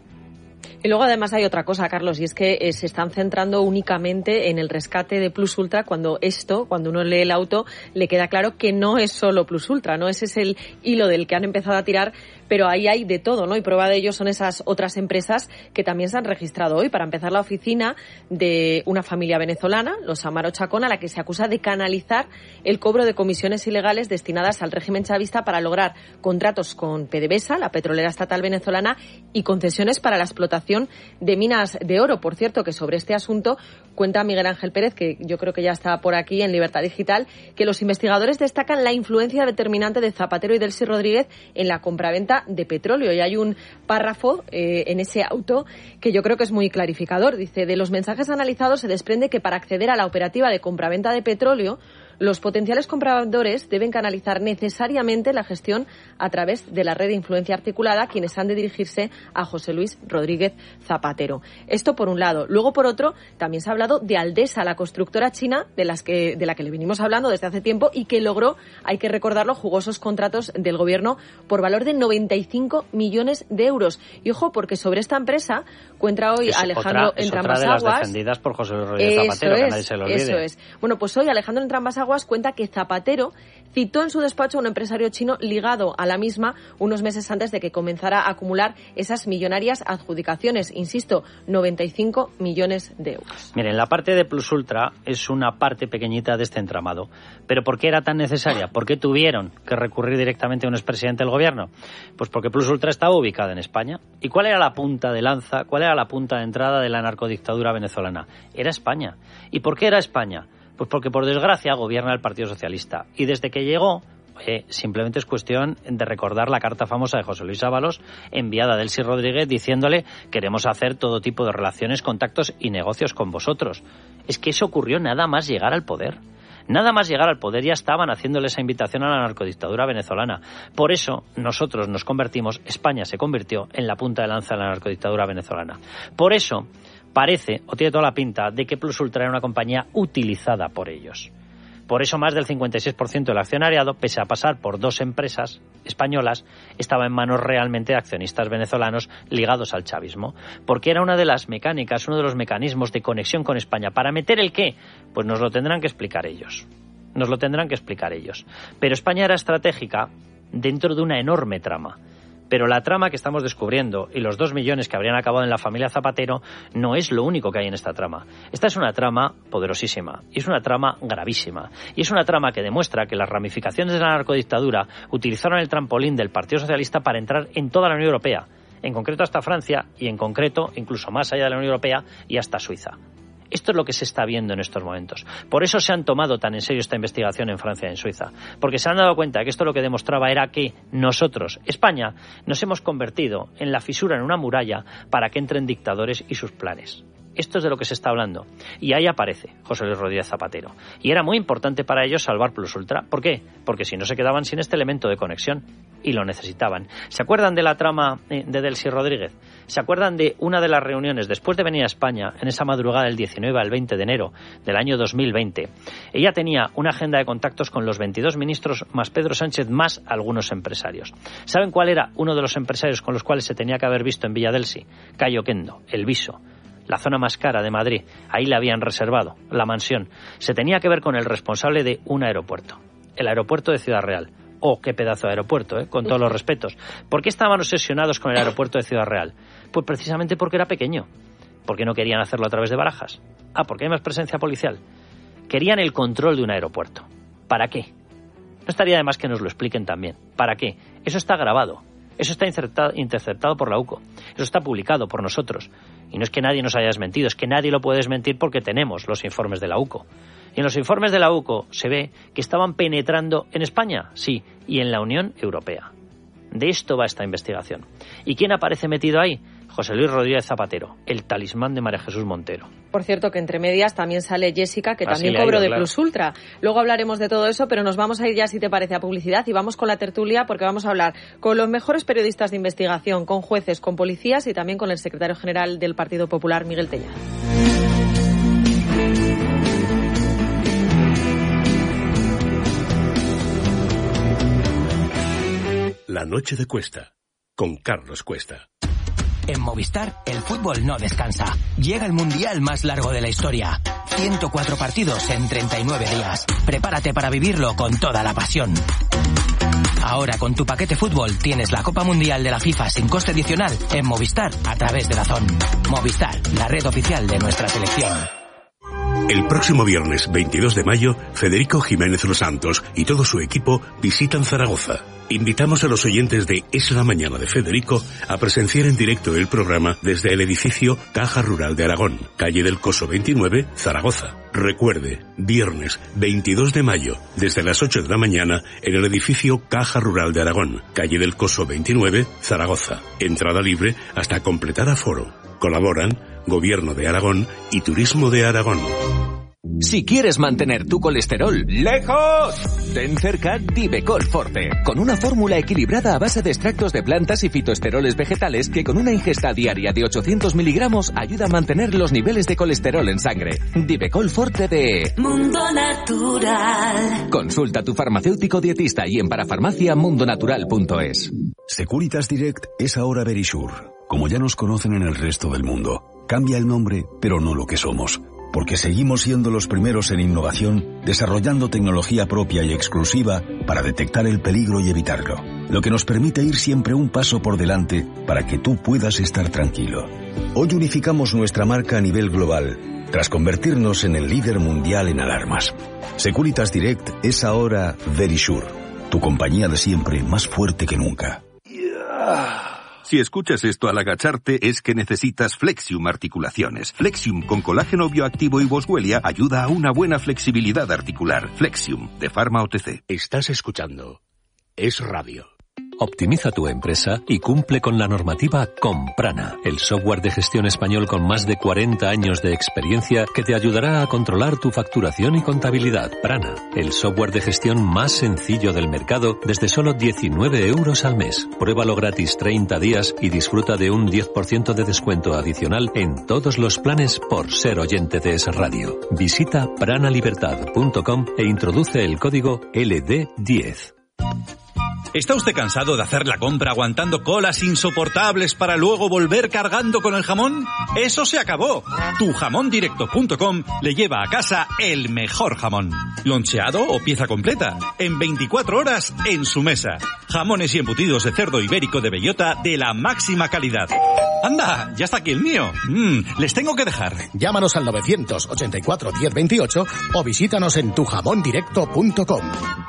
[SPEAKER 5] Y luego además hay otra cosa, Carlos, y es que se están centrando únicamente en el rescate de Plus Ultra cuando uno lee el auto, le queda claro que no es solo Plus Ultra, ¿no? Ese es el hilo del que han empezado a tirar, pero ahí hay de todo, ¿no? Y prueba de ello son esas otras empresas que también se han registrado hoy. Para empezar, la oficina de una familia venezolana, los Amaro Chacón, a la que se acusa de canalizar el cobro de comisiones ilegales destinadas al régimen chavista para lograr contratos con PDVSA, la petrolera estatal venezolana, y concesiones para la explotación de minas de oro. Por cierto, que sobre este asunto cuenta Miguel Ángel Pérez, que yo creo que ya está por aquí en Libertad Digital, que los investigadores destacan la influencia determinante de Zapatero y Delcy Rodríguez en la compraventa de petróleo. Y hay un párrafo en ese auto que yo creo que es muy clarificador. Dice, de los mensajes analizados se desprende que para acceder a la operativa de compraventa de petróleo, los potenciales compradores deben canalizar necesariamente la gestión a través de la red de influencia articulada, quienes han de dirigirse a José Luis Rodríguez Zapatero. Esto por un lado. Luego, por otro, también se ha hablado de Aldesa, la constructora china de la que le venimos hablando desde hace tiempo y que logró, hay que recordarlo, jugosos contratos del gobierno por valor de 95 millones de euros. Y ojo, porque sobre esta empresa cuenta hoy Alejandro Entrambas-Aguas.
[SPEAKER 1] Es otra de las defendidas por José Luis Rodríguez Zapatero, que nadie se lo olvide.
[SPEAKER 5] Eso es. Bueno, pues hoy Alejandro Entrambas-Aguas cuenta que Zapatero citó en su despacho a un empresario chino ligado a la misma unos meses antes de que comenzara a acumular esas millonarias adjudicaciones. Insisto, 95 millones de euros.
[SPEAKER 1] Miren, la parte de Plus Ultra es una parte pequeñita de este entramado. ¿Pero por qué era tan necesaria? ¿Por qué tuvieron que recurrir directamente a un expresidente del gobierno? Pues porque Plus Ultra estaba ubicada en España. ¿Y cuál era la punta de lanza? ¿Cuál era la punta de entrada de la narcodictadura venezolana? Era España. ¿Y por qué era España? Pues porque, por desgracia, gobierna el Partido Socialista. Y desde que llegó, simplemente es cuestión de recordar la carta famosa de José Luis Ábalos, enviada a Delcy Rodríguez, diciéndole: queremos hacer todo tipo de relaciones, contactos y negocios con vosotros. Es que eso ocurrió nada más llegar al poder. Nada más llegar al poder ya estaban haciéndole esa invitación a la narcodictadura venezolana. Por eso nosotros nos convertimos, España se convirtió en la punta de lanza de la narcodictadura venezolana. Por eso Parece, o tiene toda la pinta, de que Plus Ultra era una compañía utilizada por ellos. Por eso más del 56% del accionariado, pese a pasar por 2 empresas españolas, estaba en manos realmente de accionistas venezolanos ligados al chavismo. Porque era una de las mecánicas, uno de los mecanismos de conexión con España. ¿Para meter el qué? Pues nos lo tendrán que explicar ellos. Pero España era estratégica dentro de una enorme trama. Pero la trama que estamos descubriendo y los 2 millones que habrían acabado en la familia Zapatero no es lo único que hay en esta trama. Esta es una trama poderosísima y es una trama gravísima. Y es una trama que demuestra que las ramificaciones de la narcodictadura utilizaron el trampolín del Partido Socialista para entrar en toda la Unión Europea, en concreto hasta Francia y en concreto incluso más allá de la Unión Europea y hasta Suiza. Esto es lo que se está viendo en estos momentos. Por eso se han tomado tan en serio esta investigación en Francia y en Suiza. Porque se han dado cuenta de que esto lo que demostraba era que nosotros, España, nos hemos convertido en la fisura en una muralla para que entren dictadores y sus planes. Esto es de lo que se está hablando. Y ahí aparece José Luis Rodríguez Zapatero. Y era muy importante para ellos salvar Plus Ultra. ¿Por qué? Porque si no se quedaban sin este elemento de conexión. Y lo necesitaban. ¿Se acuerdan de la trama de Delcy Rodríguez? ¿Se acuerdan de una de las reuniones después de venir a España, en esa madrugada del 19 al 20 de enero del año 2020? Ella tenía una agenda de contactos con los 22 ministros más Pedro Sánchez más algunos empresarios. ¿Saben cuál era uno de los empresarios con los cuales se tenía que haber visto en Villa Delcy? Cayo Quendo, El Viso. La zona más cara de Madrid. Ahí le habían reservado la mansión. Se tenía que ver con el responsable de un aeropuerto. El aeropuerto de Ciudad Real. Oh, qué pedazo de aeropuerto, con todos los respetos. ¿Por qué estaban obsesionados con el aeropuerto de Ciudad Real? Pues precisamente porque era pequeño. Porque no querían hacerlo a través de Barajas. Porque hay más presencia policial. Querían el control de un aeropuerto. ¿Para qué? No estaría de más que nos lo expliquen también. ¿Para qué? Eso está grabado. Eso está interceptado por la UCO. Eso está publicado por nosotros. Y no es que nadie nos haya desmentido, es que nadie lo puede desmentir porque tenemos los informes de la UCO. Y en los informes de la UCO se ve que estaban penetrando en España, sí, y en la Unión Europea. De esto va esta investigación. ¿Y quién aparece metido ahí? José Luis Rodríguez Zapatero, el talismán de María Jesús Montero.
[SPEAKER 5] Por cierto, que entre medias también sale Jessica, que también cobró de Plus Ultra. Luego hablaremos de todo eso, pero nos vamos a ir ya, si te parece, a publicidad y vamos con la tertulia porque vamos a hablar con los mejores periodistas de investigación, con jueces, con policías y también con el secretario general del Partido Popular, Miguel Tellado.
[SPEAKER 4] La noche de Cuesta, con Carlos Cuesta.
[SPEAKER 12] En Movistar, el fútbol no descansa. Llega el mundial más largo de la historia. 104 partidos en 39 días. Prepárate para vivirlo con toda la pasión. Ahora con tu paquete fútbol tienes la Copa Mundial de la FIFA sin coste adicional en Movistar a través de DAZN. Movistar, la red oficial de nuestra selección.
[SPEAKER 4] El próximo viernes 22 de mayo, Federico Jiménez Los Santos y todo su equipo visitan Zaragoza. Invitamos a los oyentes de Es la Mañana de Federico a presenciar en directo el programa desde el edificio Caja Rural de Aragón, calle del Coso 29, Zaragoza. Recuerde, viernes 22 de mayo, desde las 8 de la mañana, en el edificio Caja Rural de Aragón, calle del Coso 29, Zaragoza. Entrada libre hasta completar aforo. Colaboran Gobierno de Aragón y Turismo de Aragón.
[SPEAKER 12] Si quieres mantener tu colesterol lejos, ten cerca Divecol Forte, con una fórmula equilibrada a base de extractos de plantas y fitoesteroles vegetales que con una ingesta diaria de 800 miligramos ayuda a mantener los niveles de colesterol en sangre. Divecol Forte de
[SPEAKER 13] Mundo Natural.
[SPEAKER 12] Consulta a tu farmacéutico dietista y en parafarmaciamundonatural.es.
[SPEAKER 14] Securitas Direct es ahora Verisure. Como ya nos conocen en el resto del mundo, cambia el nombre, pero no lo que somos. Porque seguimos siendo los primeros en innovación, desarrollando tecnología propia y exclusiva para detectar el peligro y evitarlo. Lo que nos permite ir siempre un paso por delante para que tú puedas estar tranquilo. Hoy unificamos nuestra marca a nivel global, tras convertirnos en el líder mundial en alarmas. Securitas Direct es ahora Verisure, tu compañía de siempre más fuerte que nunca.
[SPEAKER 15] Si escuchas esto al agacharte es que necesitas Flexium Articulaciones. Flexium con colágeno bioactivo y boswellia ayuda a una buena flexibilidad articular. Flexium, de Pharma OTC.
[SPEAKER 4] Estás escuchando Es Radio.
[SPEAKER 16] Optimiza tu empresa y cumple con la normativa Comprana, el software de gestión español con más de 40 años de experiencia que te ayudará a controlar tu facturación y contabilidad. Prana, el software de gestión más sencillo del mercado desde solo 19 euros al mes. Pruébalo gratis 30 días y disfruta de un 10% de descuento adicional en todos los planes por ser oyente de Es Radio. Visita pranalibertad.com e introduce el código LD10.
[SPEAKER 17] ¿Está usted cansado de hacer la compra aguantando colas insoportables para luego volver cargando con el jamón? ¡Eso se acabó! Tujamondirecto.com le lleva a casa el mejor jamón. Loncheado o pieza completa. En 24 horas en su mesa. Jamones y embutidos de cerdo ibérico de bellota de la máxima calidad. ¡Anda! ¡Ya está aquí el mío! Les tengo que dejar.
[SPEAKER 18] Llámanos al 984 1028 o visítanos en tujamondirecto.com.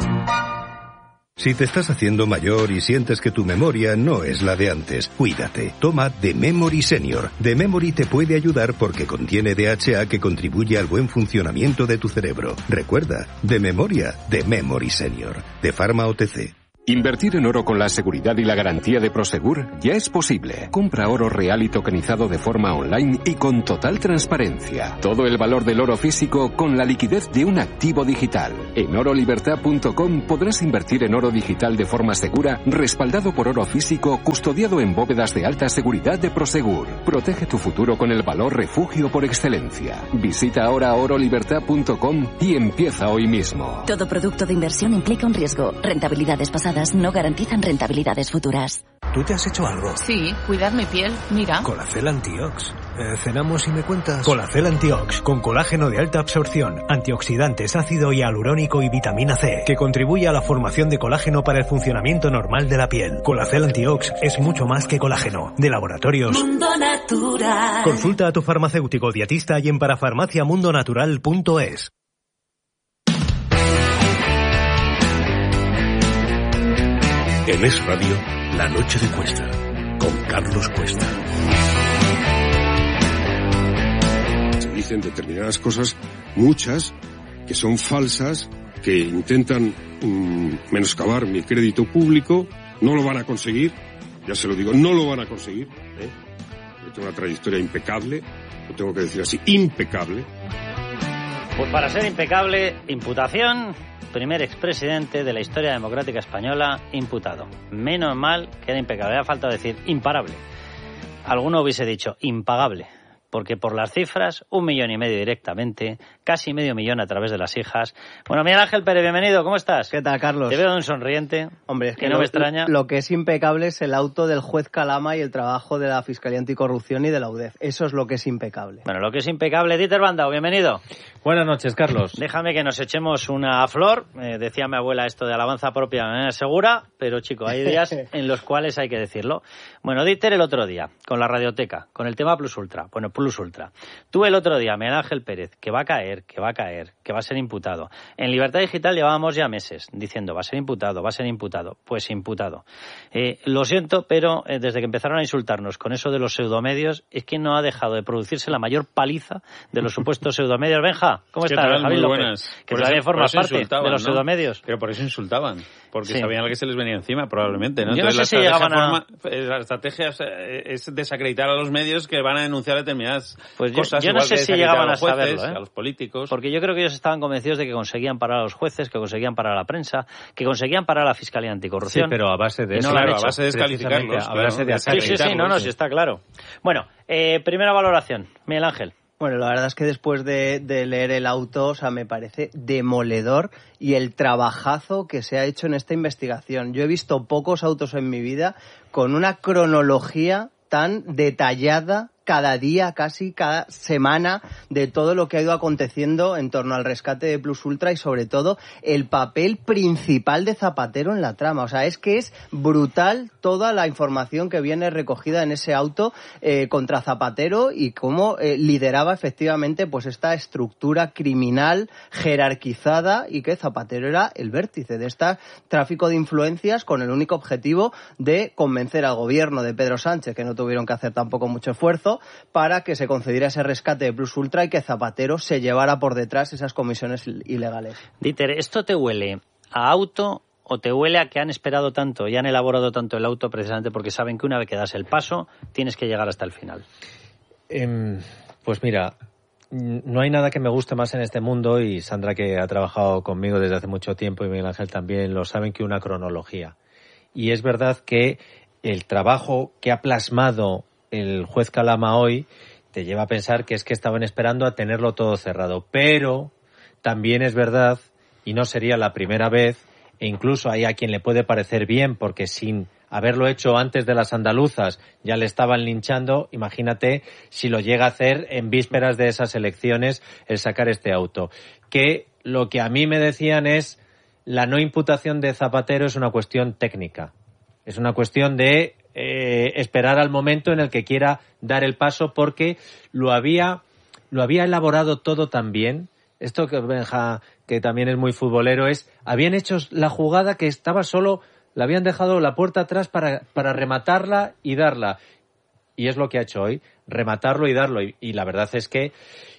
[SPEAKER 15] Si te estás haciendo mayor y sientes que tu memoria no es la de antes, cuídate. Toma The Memory Senior. The Memory te puede ayudar porque contiene DHA que contribuye al buen funcionamiento de tu cerebro. Recuerda, de memoria, The Memory Senior. De Pharma OTC.
[SPEAKER 19] Invertir en oro con la seguridad y la garantía de Prosegur ya es posible. Compra oro real y tokenizado de forma online y con total transparencia. Todo el valor del oro físico con la liquidez de un activo digital. En orolibertad.com podrás invertir en oro digital de forma segura, respaldado por oro físico, custodiado en bóvedas de alta seguridad de Prosegur. Protege tu futuro con el valor refugio por excelencia. Visita ahora orolibertad.com y empieza hoy mismo.
[SPEAKER 20] Todo producto de inversión implica un riesgo. Rentabilidades pasadas no garantizan rentabilidades futuras.
[SPEAKER 21] ¿Tú te has hecho algo?
[SPEAKER 22] Sí, cuidar mi piel, mira.
[SPEAKER 21] Colacel Antiox. ¿Cenamos y me cuentas? Colacel Antiox, con colágeno de alta absorción, antioxidantes, ácido hialurónico y vitamina C, que contribuye a la formación de colágeno para el funcionamiento normal de la piel. Colacel Antiox es mucho más que colágeno. De Laboratorios
[SPEAKER 13] Mundo Natural.
[SPEAKER 21] Consulta a tu farmacéutico dietista y en parafarmaciamundonatural.es.
[SPEAKER 4] En Es Radio, La Noche de Cuesta, con Carlos Cuesta.
[SPEAKER 3] Se dicen determinadas cosas, muchas, que son falsas, que intentan menoscabar mi crédito público. No lo van a conseguir, ya se lo digo, no lo van a conseguir. Yo tengo una trayectoria impecable, lo tengo que decir así, impecable.
[SPEAKER 1] Pues para ser impecable, imputación, primer expresidente de la historia democrática española imputado. Menos mal que era impecable, ha faltado decir imparable. Alguno hubiese dicho impagable, porque por las cifras, 1,5 millones directamente, casi 500.000 a través de las hijas. Bueno, Miguel Ángel Pérez, bienvenido, ¿cómo estás?
[SPEAKER 23] ¿Qué tal, Carlos?
[SPEAKER 1] Te veo de un sonriente.
[SPEAKER 23] Hombre, es
[SPEAKER 1] que no me extraña.
[SPEAKER 23] Lo que es impecable es el auto del juez Calama y el trabajo de la Fiscalía Anticorrupción y de la UDEF. Eso es lo que es impecable.
[SPEAKER 1] Bueno, lo que es impecable. Dieter Bandau, bienvenido.
[SPEAKER 24] Buenas noches, Carlos.
[SPEAKER 1] Déjame que nos echemos una flor. Decía mi abuela esto de alabanza propia segura, pero chico, hay días en los cuales hay que decirlo. Bueno, Dieter el otro día, con la radioteca, con el tema Plus Ultra. Bueno, Plus Ultra. Tú el otro día, Miguel Ángel Pérez, que va a caer, que va a ser imputado. En Libertad Digital llevábamos ya meses diciendo va a ser imputado. Pues imputado. Lo siento, pero desde que empezaron a insultarnos con eso de los pseudomedios, es que no ha dejado de producirse la mayor paliza de los supuestos pseudomedios. Benja, ¿cómo estás?
[SPEAKER 24] Javier
[SPEAKER 1] López,
[SPEAKER 24] buenas.
[SPEAKER 1] que todavía formas parte de los pseudomedios.
[SPEAKER 24] Pero por eso insultaban, porque
[SPEAKER 1] Sí.
[SPEAKER 24] sabían que se les venía encima, probablemente, ¿no?
[SPEAKER 1] Yo no
[SPEAKER 24] Entonces,
[SPEAKER 1] sé si llegaban
[SPEAKER 24] la estrategia es desacreditar a los medios que van a denunciar determinadas
[SPEAKER 1] Pues
[SPEAKER 24] cosas.
[SPEAKER 1] yo no
[SPEAKER 24] igual
[SPEAKER 1] sé
[SPEAKER 24] que
[SPEAKER 1] si
[SPEAKER 24] desacreditar
[SPEAKER 1] llegaban a
[SPEAKER 24] los jueces,
[SPEAKER 1] saberlo,
[SPEAKER 24] a los políticos.
[SPEAKER 1] Porque yo creo que ellos estaban convencidos de que conseguían parar a los jueces, que conseguían parar a la prensa, que conseguían parar a la Fiscalía Anticorrupción.
[SPEAKER 24] Sí, pero a base de
[SPEAKER 1] Y
[SPEAKER 24] eso,
[SPEAKER 1] no lo han
[SPEAKER 24] claro, a
[SPEAKER 1] hecho.
[SPEAKER 24] base de descalificarlos,
[SPEAKER 1] A base de
[SPEAKER 24] desacreditarlos.
[SPEAKER 1] sí, está claro. Bueno, primera valoración, Miguel Ángel.
[SPEAKER 23] Bueno, la verdad es que después de leer el auto, o sea, me parece demoledor y el trabajazo que se ha hecho en esta investigación. Yo he visto pocos autos en mi vida con una cronología tan detallada cada día, casi cada semana, de todo lo que ha ido aconteciendo en torno al rescate de Plus Ultra y sobre todo el papel principal de Zapatero en la trama. O sea, es que es brutal toda la información que viene recogida en ese auto contra Zapatero y cómo lideraba efectivamente pues esta estructura criminal jerarquizada y que Zapatero era el vértice de este tráfico de influencias con el único objetivo de convencer al gobierno de Pedro Sánchez, que no tuvieron que hacer tampoco mucho esfuerzo, para que se concediera ese rescate de Plus Ultra y que Zapatero se llevara por detrás esas comisiones ilegales.
[SPEAKER 1] Dieter, ¿esto te huele a auto o te huele a que han esperado tanto y han elaborado tanto el auto precisamente porque saben que una vez que das el paso tienes que llegar hasta el final?
[SPEAKER 2] Pues mira, no hay nada que me guste más en este mundo, y Sandra, que ha trabajado conmigo desde hace mucho tiempo, y Miguel Ángel también, lo saben, que una cronología. Y es verdad que el trabajo que ha plasmado el juez Calama hoy te lleva a pensar que es que estaban esperando a tenerlo todo cerrado. Pero también es verdad, y no sería la primera vez, e incluso hay a quien le puede parecer bien, porque sin haberlo hecho antes de las andaluzas ya le estaban linchando, imagínate si lo llega a hacer en vísperas de esas elecciones el sacar este auto. Que lo que a mí me decían es la no imputación de Zapatero es una cuestión técnica. Es una cuestión de esperar al momento en el que quiera dar el paso, porque lo había elaborado todo tan bien. Esto que Benja, que también es muy futbolero, habían hecho la jugada que estaba solo, le habían dejado la puerta atrás para rematarla y darla. Y es lo que ha hecho hoy, rematarlo y darlo. Y la verdad es que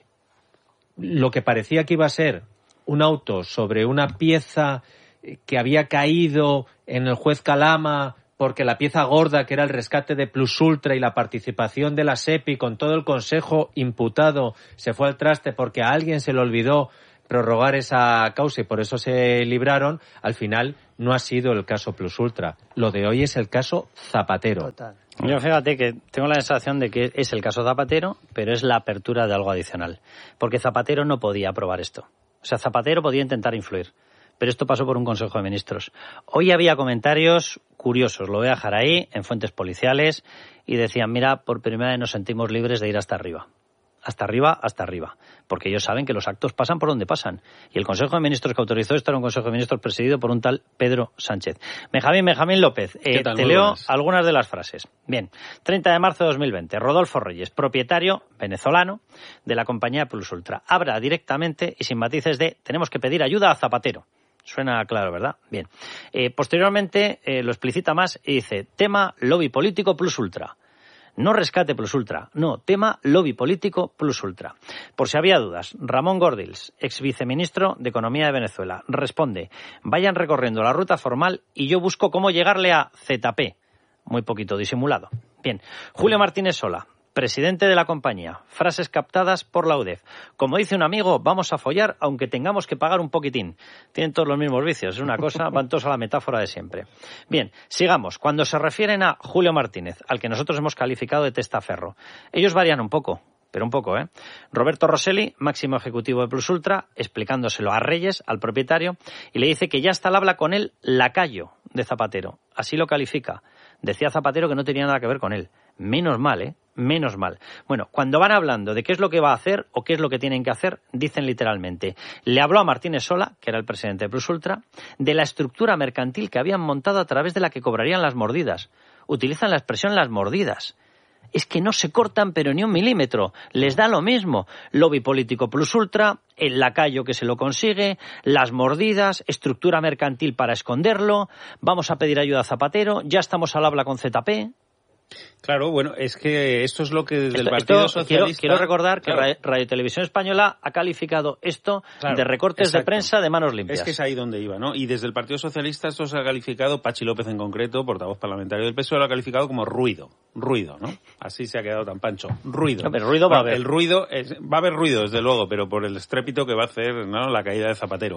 [SPEAKER 2] lo que parecía que iba a ser un auto sobre una pieza que había caído en el juez Calama, porque la pieza gorda, que era el rescate de Plus Ultra y la participación de la SEPI con todo el consejo imputado, se fue al traste porque a alguien se le olvidó prorrogar esa causa y por eso se libraron. Al final no ha sido el caso Plus Ultra. Lo de hoy es el caso Zapatero.
[SPEAKER 1] Total. Yo fíjate que tengo la sensación de que es el caso Zapatero, pero es la apertura de algo adicional. Porque Zapatero no podía aprobar esto. O sea, Zapatero podía intentar influir, pero esto pasó por un Consejo de Ministros. Hoy había comentarios curiosos, lo voy a dejar ahí, en fuentes policiales, y decían, mira, por primera vez nos sentimos libres de ir hasta arriba. Hasta arriba, porque ellos saben que los actos pasan por donde pasan. Y el Consejo de Ministros que autorizó esto era un Consejo de Ministros presidido por un tal Pedro Sánchez. Benjamín López, te leo algunas de las frases. Bien, 30 de marzo de 2020, Rodolfo Reyes, propietario venezolano de la compañía Plus Ultra, habla directamente y sin matices de tenemos que pedir ayuda a Zapatero. Suena claro, ¿verdad? Bien. Posteriormente lo explicita más y dice, tema lobby político Plus Ultra. No rescate Plus Ultra, no, tema lobby político Plus Ultra. Por si había dudas, Ramón Gordills, ex viceministro de Economía de Venezuela, responde, vayan recorriendo la ruta formal y yo busco cómo llegarle a ZP. Muy poquito disimulado. Bien, Julio Martínez Sola, presidente de la compañía, frases captadas por la UDEF. Como dice un amigo, vamos a follar aunque tengamos que pagar un poquitín. Tienen todos los mismos vicios, es una cosa, van todos a la metáfora de siempre. Bien, sigamos. Cuando se refieren a Julio Martínez, al que nosotros hemos calificado de testaferro, ellos varían un poco, pero un poco, ¿eh? Roberto Rosselli, máximo ejecutivo de Plus Ultra, explicándoselo a Reyes, al propietario, y le dice que ya está al habla con él lacayo de Zapatero. Así lo califica. Decía Zapatero que no tenía nada que ver con él. Menos mal, ¿eh? Menos mal. Bueno, cuando van hablando de qué es lo que va a hacer o qué es lo que tienen que hacer, dicen literalmente. Le habló a Martínez Sola, que era el presidente de Plus Ultra, de la estructura mercantil que habían montado a través de la que cobrarían las mordidas. Utilizan la expresión las mordidas. Es que no se cortan pero ni un milímetro. Les da lo mismo. Lobby político Plus Ultra, el lacayo que se lo consigue, las mordidas, estructura mercantil para esconderlo, vamos a pedir ayuda a Zapatero, ya estamos al habla con ZP.
[SPEAKER 24] Claro, bueno, es que esto es lo que desde el Partido Socialista...
[SPEAKER 1] Quiero recordar que Radio Televisión Española ha calificado esto de recortes de prensa de manos limpias.
[SPEAKER 24] Es que es ahí donde iba, ¿no? Y desde el Partido Socialista esto se ha calificado, Pachi López en concreto, portavoz parlamentario del PSOE, lo ha calificado como ruido, ¿no? Así se ha quedado tan pancho. Ruido.
[SPEAKER 1] No, pero ruido va a haber.
[SPEAKER 24] El ruido, va a haber ruido, desde luego, pero por el estrépito que va a hacer, ¿no?, la caída de Zapatero.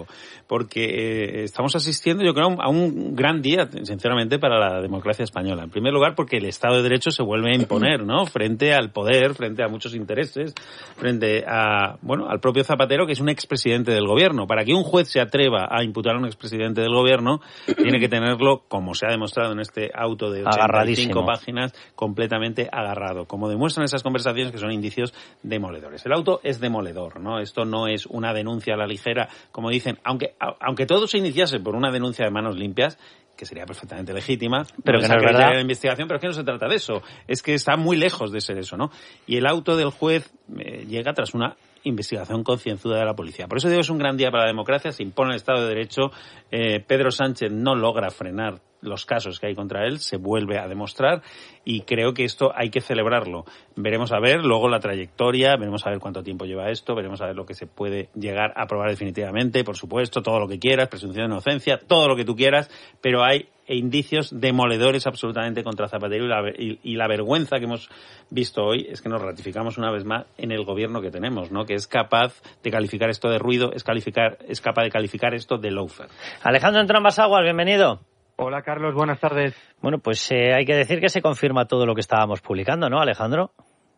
[SPEAKER 24] Porque estamos asistiendo, yo creo, a un gran día, sinceramente, para la democracia española. En primer lugar, porque el Estado de Derecho se vuelve a imponer, ¿no?, frente al poder, frente a muchos intereses, frente a, bueno, al propio Zapatero, que es un expresidente del gobierno. Para que un juez se atreva a imputar a un expresidente del gobierno, tiene que tenerlo, como se ha demostrado en este auto de 85 páginas, completamente agarrado, como demuestran esas conversaciones, que son indicios demoledores. El auto es demoledor, ¿no? Esto no es una denuncia a la ligera, como dicen, aunque todo se iniciase por una denuncia de manos limpias, que sería perfectamente legítima,
[SPEAKER 1] pero que no es verdad.
[SPEAKER 24] La investigación, pero es que no se trata de eso, es que está muy lejos de ser eso, ¿no? Y el auto del juez llega tras una investigación concienzuda de la policía. Por eso digo, es un gran día para la democracia, se impone el Estado de Derecho, Pedro Sánchez no logra frenar los casos que hay contra él se vuelve a demostrar y creo que esto hay que celebrarlo. Veremos a ver luego la trayectoria, veremos a ver cuánto tiempo lleva esto, veremos a ver lo que se puede llegar a aprobar definitivamente, por supuesto, todo lo que quieras, presunción de inocencia, todo lo que tú quieras, pero hay indicios demoledores absolutamente contra Zapatero y la vergüenza que hemos visto hoy es que nos ratificamos una vez más en el gobierno que tenemos, ¿no? Que es capaz de calificar esto de ruido, es capaz de calificar esto de lawfare.
[SPEAKER 1] Alejandro Entrambas-Aguas, bienvenido.
[SPEAKER 6] Hola Carlos, buenas tardes.
[SPEAKER 1] Bueno, pues hay que decir que se confirma todo lo que estábamos publicando, ¿no, Alejandro?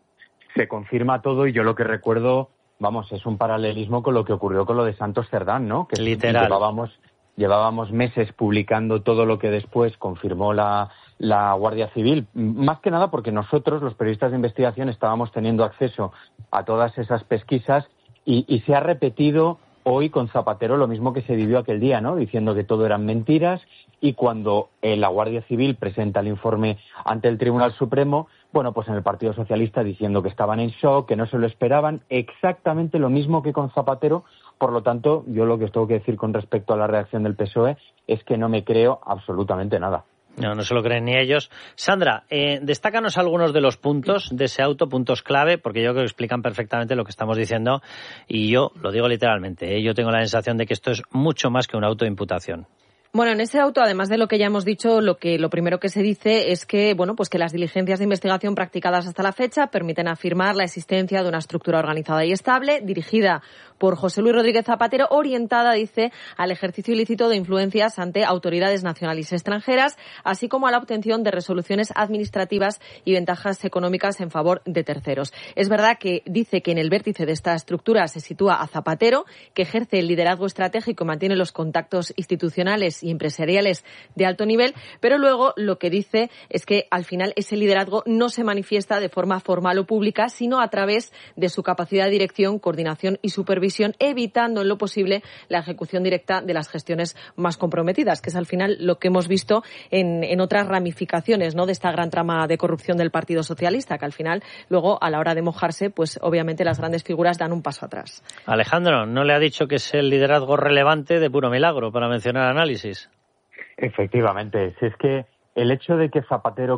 [SPEAKER 6] Se confirma todo y yo lo que recuerdo, es un paralelismo con lo que ocurrió con lo de Santos Cerdán, ¿no? Que
[SPEAKER 1] literal.
[SPEAKER 6] Llevábamos meses publicando todo lo que después confirmó la Guardia Civil, más que nada porque nosotros, los periodistas de investigación, estábamos teniendo acceso a todas esas pesquisas y se ha repetido hoy con Zapatero lo mismo que se vivió aquel día, ¿no? Diciendo que todo eran mentiras y cuando la Guardia Civil presenta el informe ante el Tribunal Supremo, pues en el Partido Socialista diciendo que estaban en shock, que no se lo esperaban, exactamente lo mismo que con Zapatero. Por lo tanto, yo lo que os tengo que decir con respecto a la reacción del PSOE es que no me creo absolutamente nada.
[SPEAKER 1] No se lo creen ni ellos. Sandra, destácanos algunos de los puntos de ese auto, puntos clave, porque yo creo que explican perfectamente lo que estamos diciendo y yo lo digo literalmente, yo tengo la sensación de que esto es mucho más que un auto de imputación.
[SPEAKER 5] Bueno, en ese auto, además de lo que ya hemos dicho, lo primero que se dice es que, que las diligencias de investigación practicadas hasta la fecha permiten afirmar la existencia de una estructura organizada y estable, dirigida por José Luis Rodríguez Zapatero, orientada, dice, al ejercicio ilícito de influencias ante autoridades nacionales y extranjeras, así como a la obtención de resoluciones administrativas y ventajas económicas en favor de terceros. Es verdad que dice que en el vértice de esta estructura se sitúa a Zapatero, que ejerce el liderazgo estratégico y mantiene los contactos institucionales y empresariales de alto nivel, pero luego lo que dice es que al final ese liderazgo no se manifiesta de forma formal o pública, sino a través de su capacidad de dirección, coordinación y supervisión, evitando en lo posible la ejecución directa de las gestiones más comprometidas, que es al final lo que hemos visto en otras ramificaciones, ¿no?, de esta gran trama de corrupción del Partido Socialista, que al final luego a la hora de mojarse, pues obviamente las grandes figuras dan un paso atrás.
[SPEAKER 1] Alejandro, ¿no le ha dicho que es el liderazgo relevante de puro milagro, para mencionar análisis?
[SPEAKER 6] Efectivamente, si es que el hecho de que Zapatero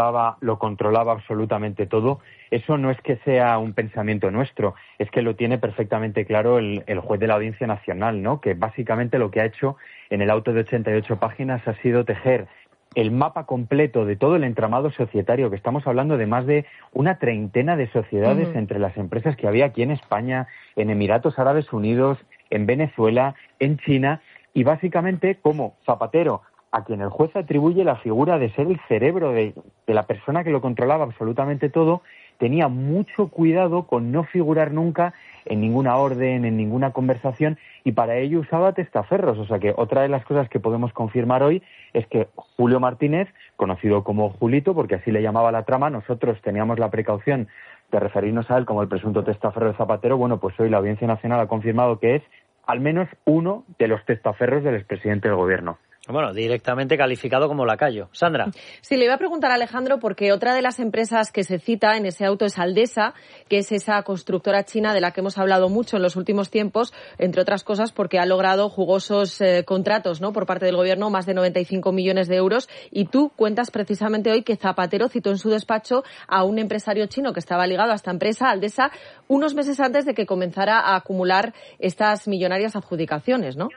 [SPEAKER 6] lo controlaba absolutamente todo, eso no es que sea un pensamiento nuestro, es que lo tiene perfectamente claro el juez de la Audiencia Nacional, ¿no? Que básicamente lo que ha hecho en el auto de 88 páginas ha sido tejer el mapa completo de todo el entramado societario, que estamos hablando de más de una treintena de sociedades entre las empresas que había aquí en España, en Emiratos Árabes Unidos, en Venezuela, en China, y básicamente como Zapatero, a quien el juez atribuye la figura de ser el cerebro de la persona que lo controlaba absolutamente todo, tenía mucho cuidado con no figurar nunca en ninguna orden, en ninguna conversación, y para ello usaba testaferros. O sea que otra de las cosas que podemos confirmar hoy es que Julio Martínez, conocido como Julito, porque así le llamaba la trama, nosotros teníamos la precaución de referirnos a él como el presunto testaferro de Zapatero. Bueno, pues hoy la Audiencia Nacional ha confirmado que es al menos uno de los testaferros del expresidente del Gobierno.
[SPEAKER 1] Bueno, directamente calificado como lacayo. Sandra.
[SPEAKER 5] Sí, le iba a preguntar a Alejandro porque otra de las empresas que se cita en ese auto es Aldesa, que es esa constructora china de la que hemos hablado mucho en los últimos tiempos, entre otras cosas porque ha logrado jugosos contratos, ¿no?, por parte del Gobierno, más de 95 millones de euros. Y tú cuentas precisamente hoy que Zapatero citó en su despacho a un empresario chino que estaba ligado a esta empresa, Aldesa, unos meses antes de que comenzara a acumular estas millonarias adjudicaciones, ¿no?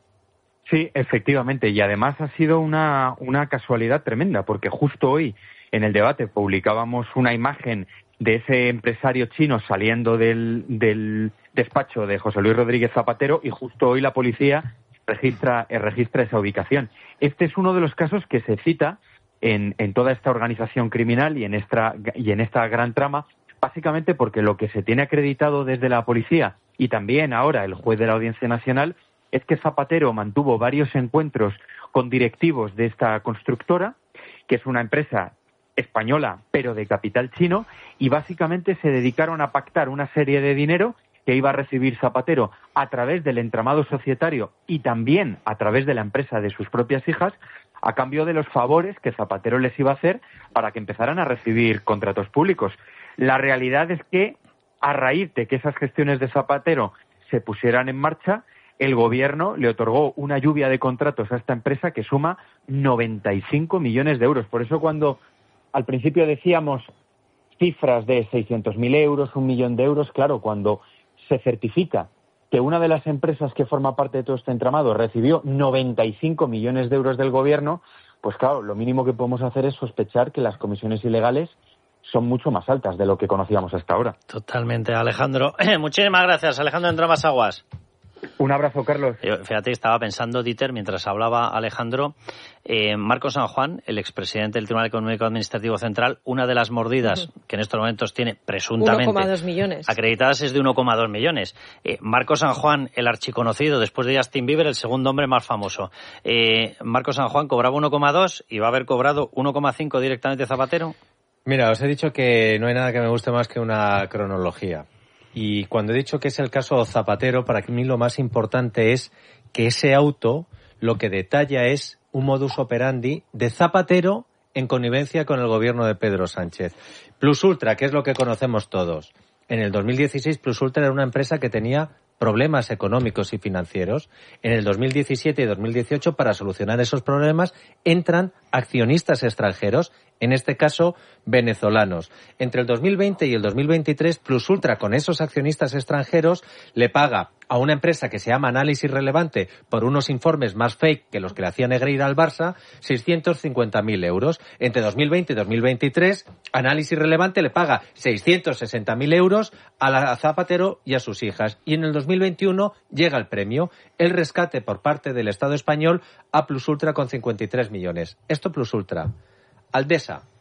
[SPEAKER 6] Sí, efectivamente, y además ha sido una casualidad tremenda, porque justo hoy en el debate publicábamos una imagen de ese empresario chino saliendo del despacho de José Luis Rodríguez Zapatero y justo hoy la policía registra esa ubicación. Este es uno de los casos que se cita en toda esta organización criminal y en esta gran trama, básicamente porque lo que se tiene acreditado desde la policía y también ahora el juez de la Audiencia Nacional es que Zapatero mantuvo varios encuentros con directivos de esta constructora, que es una empresa española pero de capital chino, y básicamente se dedicaron a pactar una serie de dinero que iba a recibir Zapatero a través del entramado societario y también a través de la empresa de sus propias hijas, a cambio de los favores que Zapatero les iba a hacer para que empezaran a recibir contratos públicos. La realidad es que, a raíz de que esas gestiones de Zapatero se pusieran en marcha, el gobierno le otorgó una lluvia de contratos a esta empresa que suma 95 millones de euros. Por eso cuando al principio decíamos cifras de 600.000 euros, 1 millón de euros, claro, cuando se certifica que una de las empresas que forma parte de todo este entramado recibió 95 millones de euros del gobierno, pues claro, lo mínimo que podemos hacer es sospechar que las comisiones ilegales son mucho más altas de lo que conocíamos hasta ahora.
[SPEAKER 1] Totalmente, Alejandro. Muchísimas gracias, Alejandro Entramasaguas.
[SPEAKER 6] Un abrazo, Carlos.
[SPEAKER 1] Fíjate, estaba pensando, Dieter, mientras hablaba Alejandro, Marco San Juan, el expresidente del Tribunal Económico Administrativo Central, una de las mordidas que en estos momentos tiene presuntamente
[SPEAKER 5] 1,2 millones
[SPEAKER 1] acreditadas es de 1,2 millones. Marco San Juan, el archiconocido, después de Justin Bieber, el segundo hombre más famoso. Marco San Juan cobraba 1,2 y va a haber cobrado 1,5 directamente Zapatero.
[SPEAKER 2] Mira, os he dicho que no hay nada que me guste más que una cronología. Y cuando he dicho que es el caso Zapatero, para mí lo más importante es que ese auto lo que detalla es un modus operandi de Zapatero en connivencia con el gobierno de Pedro Sánchez. Plus Ultra, que es lo que conocemos todos. En el 2016 Plus Ultra era una empresa que tenía problemas económicos y financieros. En el 2017 y 2018, para solucionar esos problemas, entran accionistas extranjeros, en este caso venezolanos. Entre el 2020 y el 2023, Plus Ultra, con esos accionistas extranjeros, le paga a una empresa que se llama Análisis Relevante por unos informes más fake que los que le hacía Negreira al Barça, 650.000 euros. Entre 2020 y 2023, Análisis Relevante le paga 660.000 euros a Zapatero y a sus hijas. Y en el 2021 llega el premio, el rescate por parte del Estado español a Plus Ultra con 53 millones. Esto Plus Ultra. Aldesa,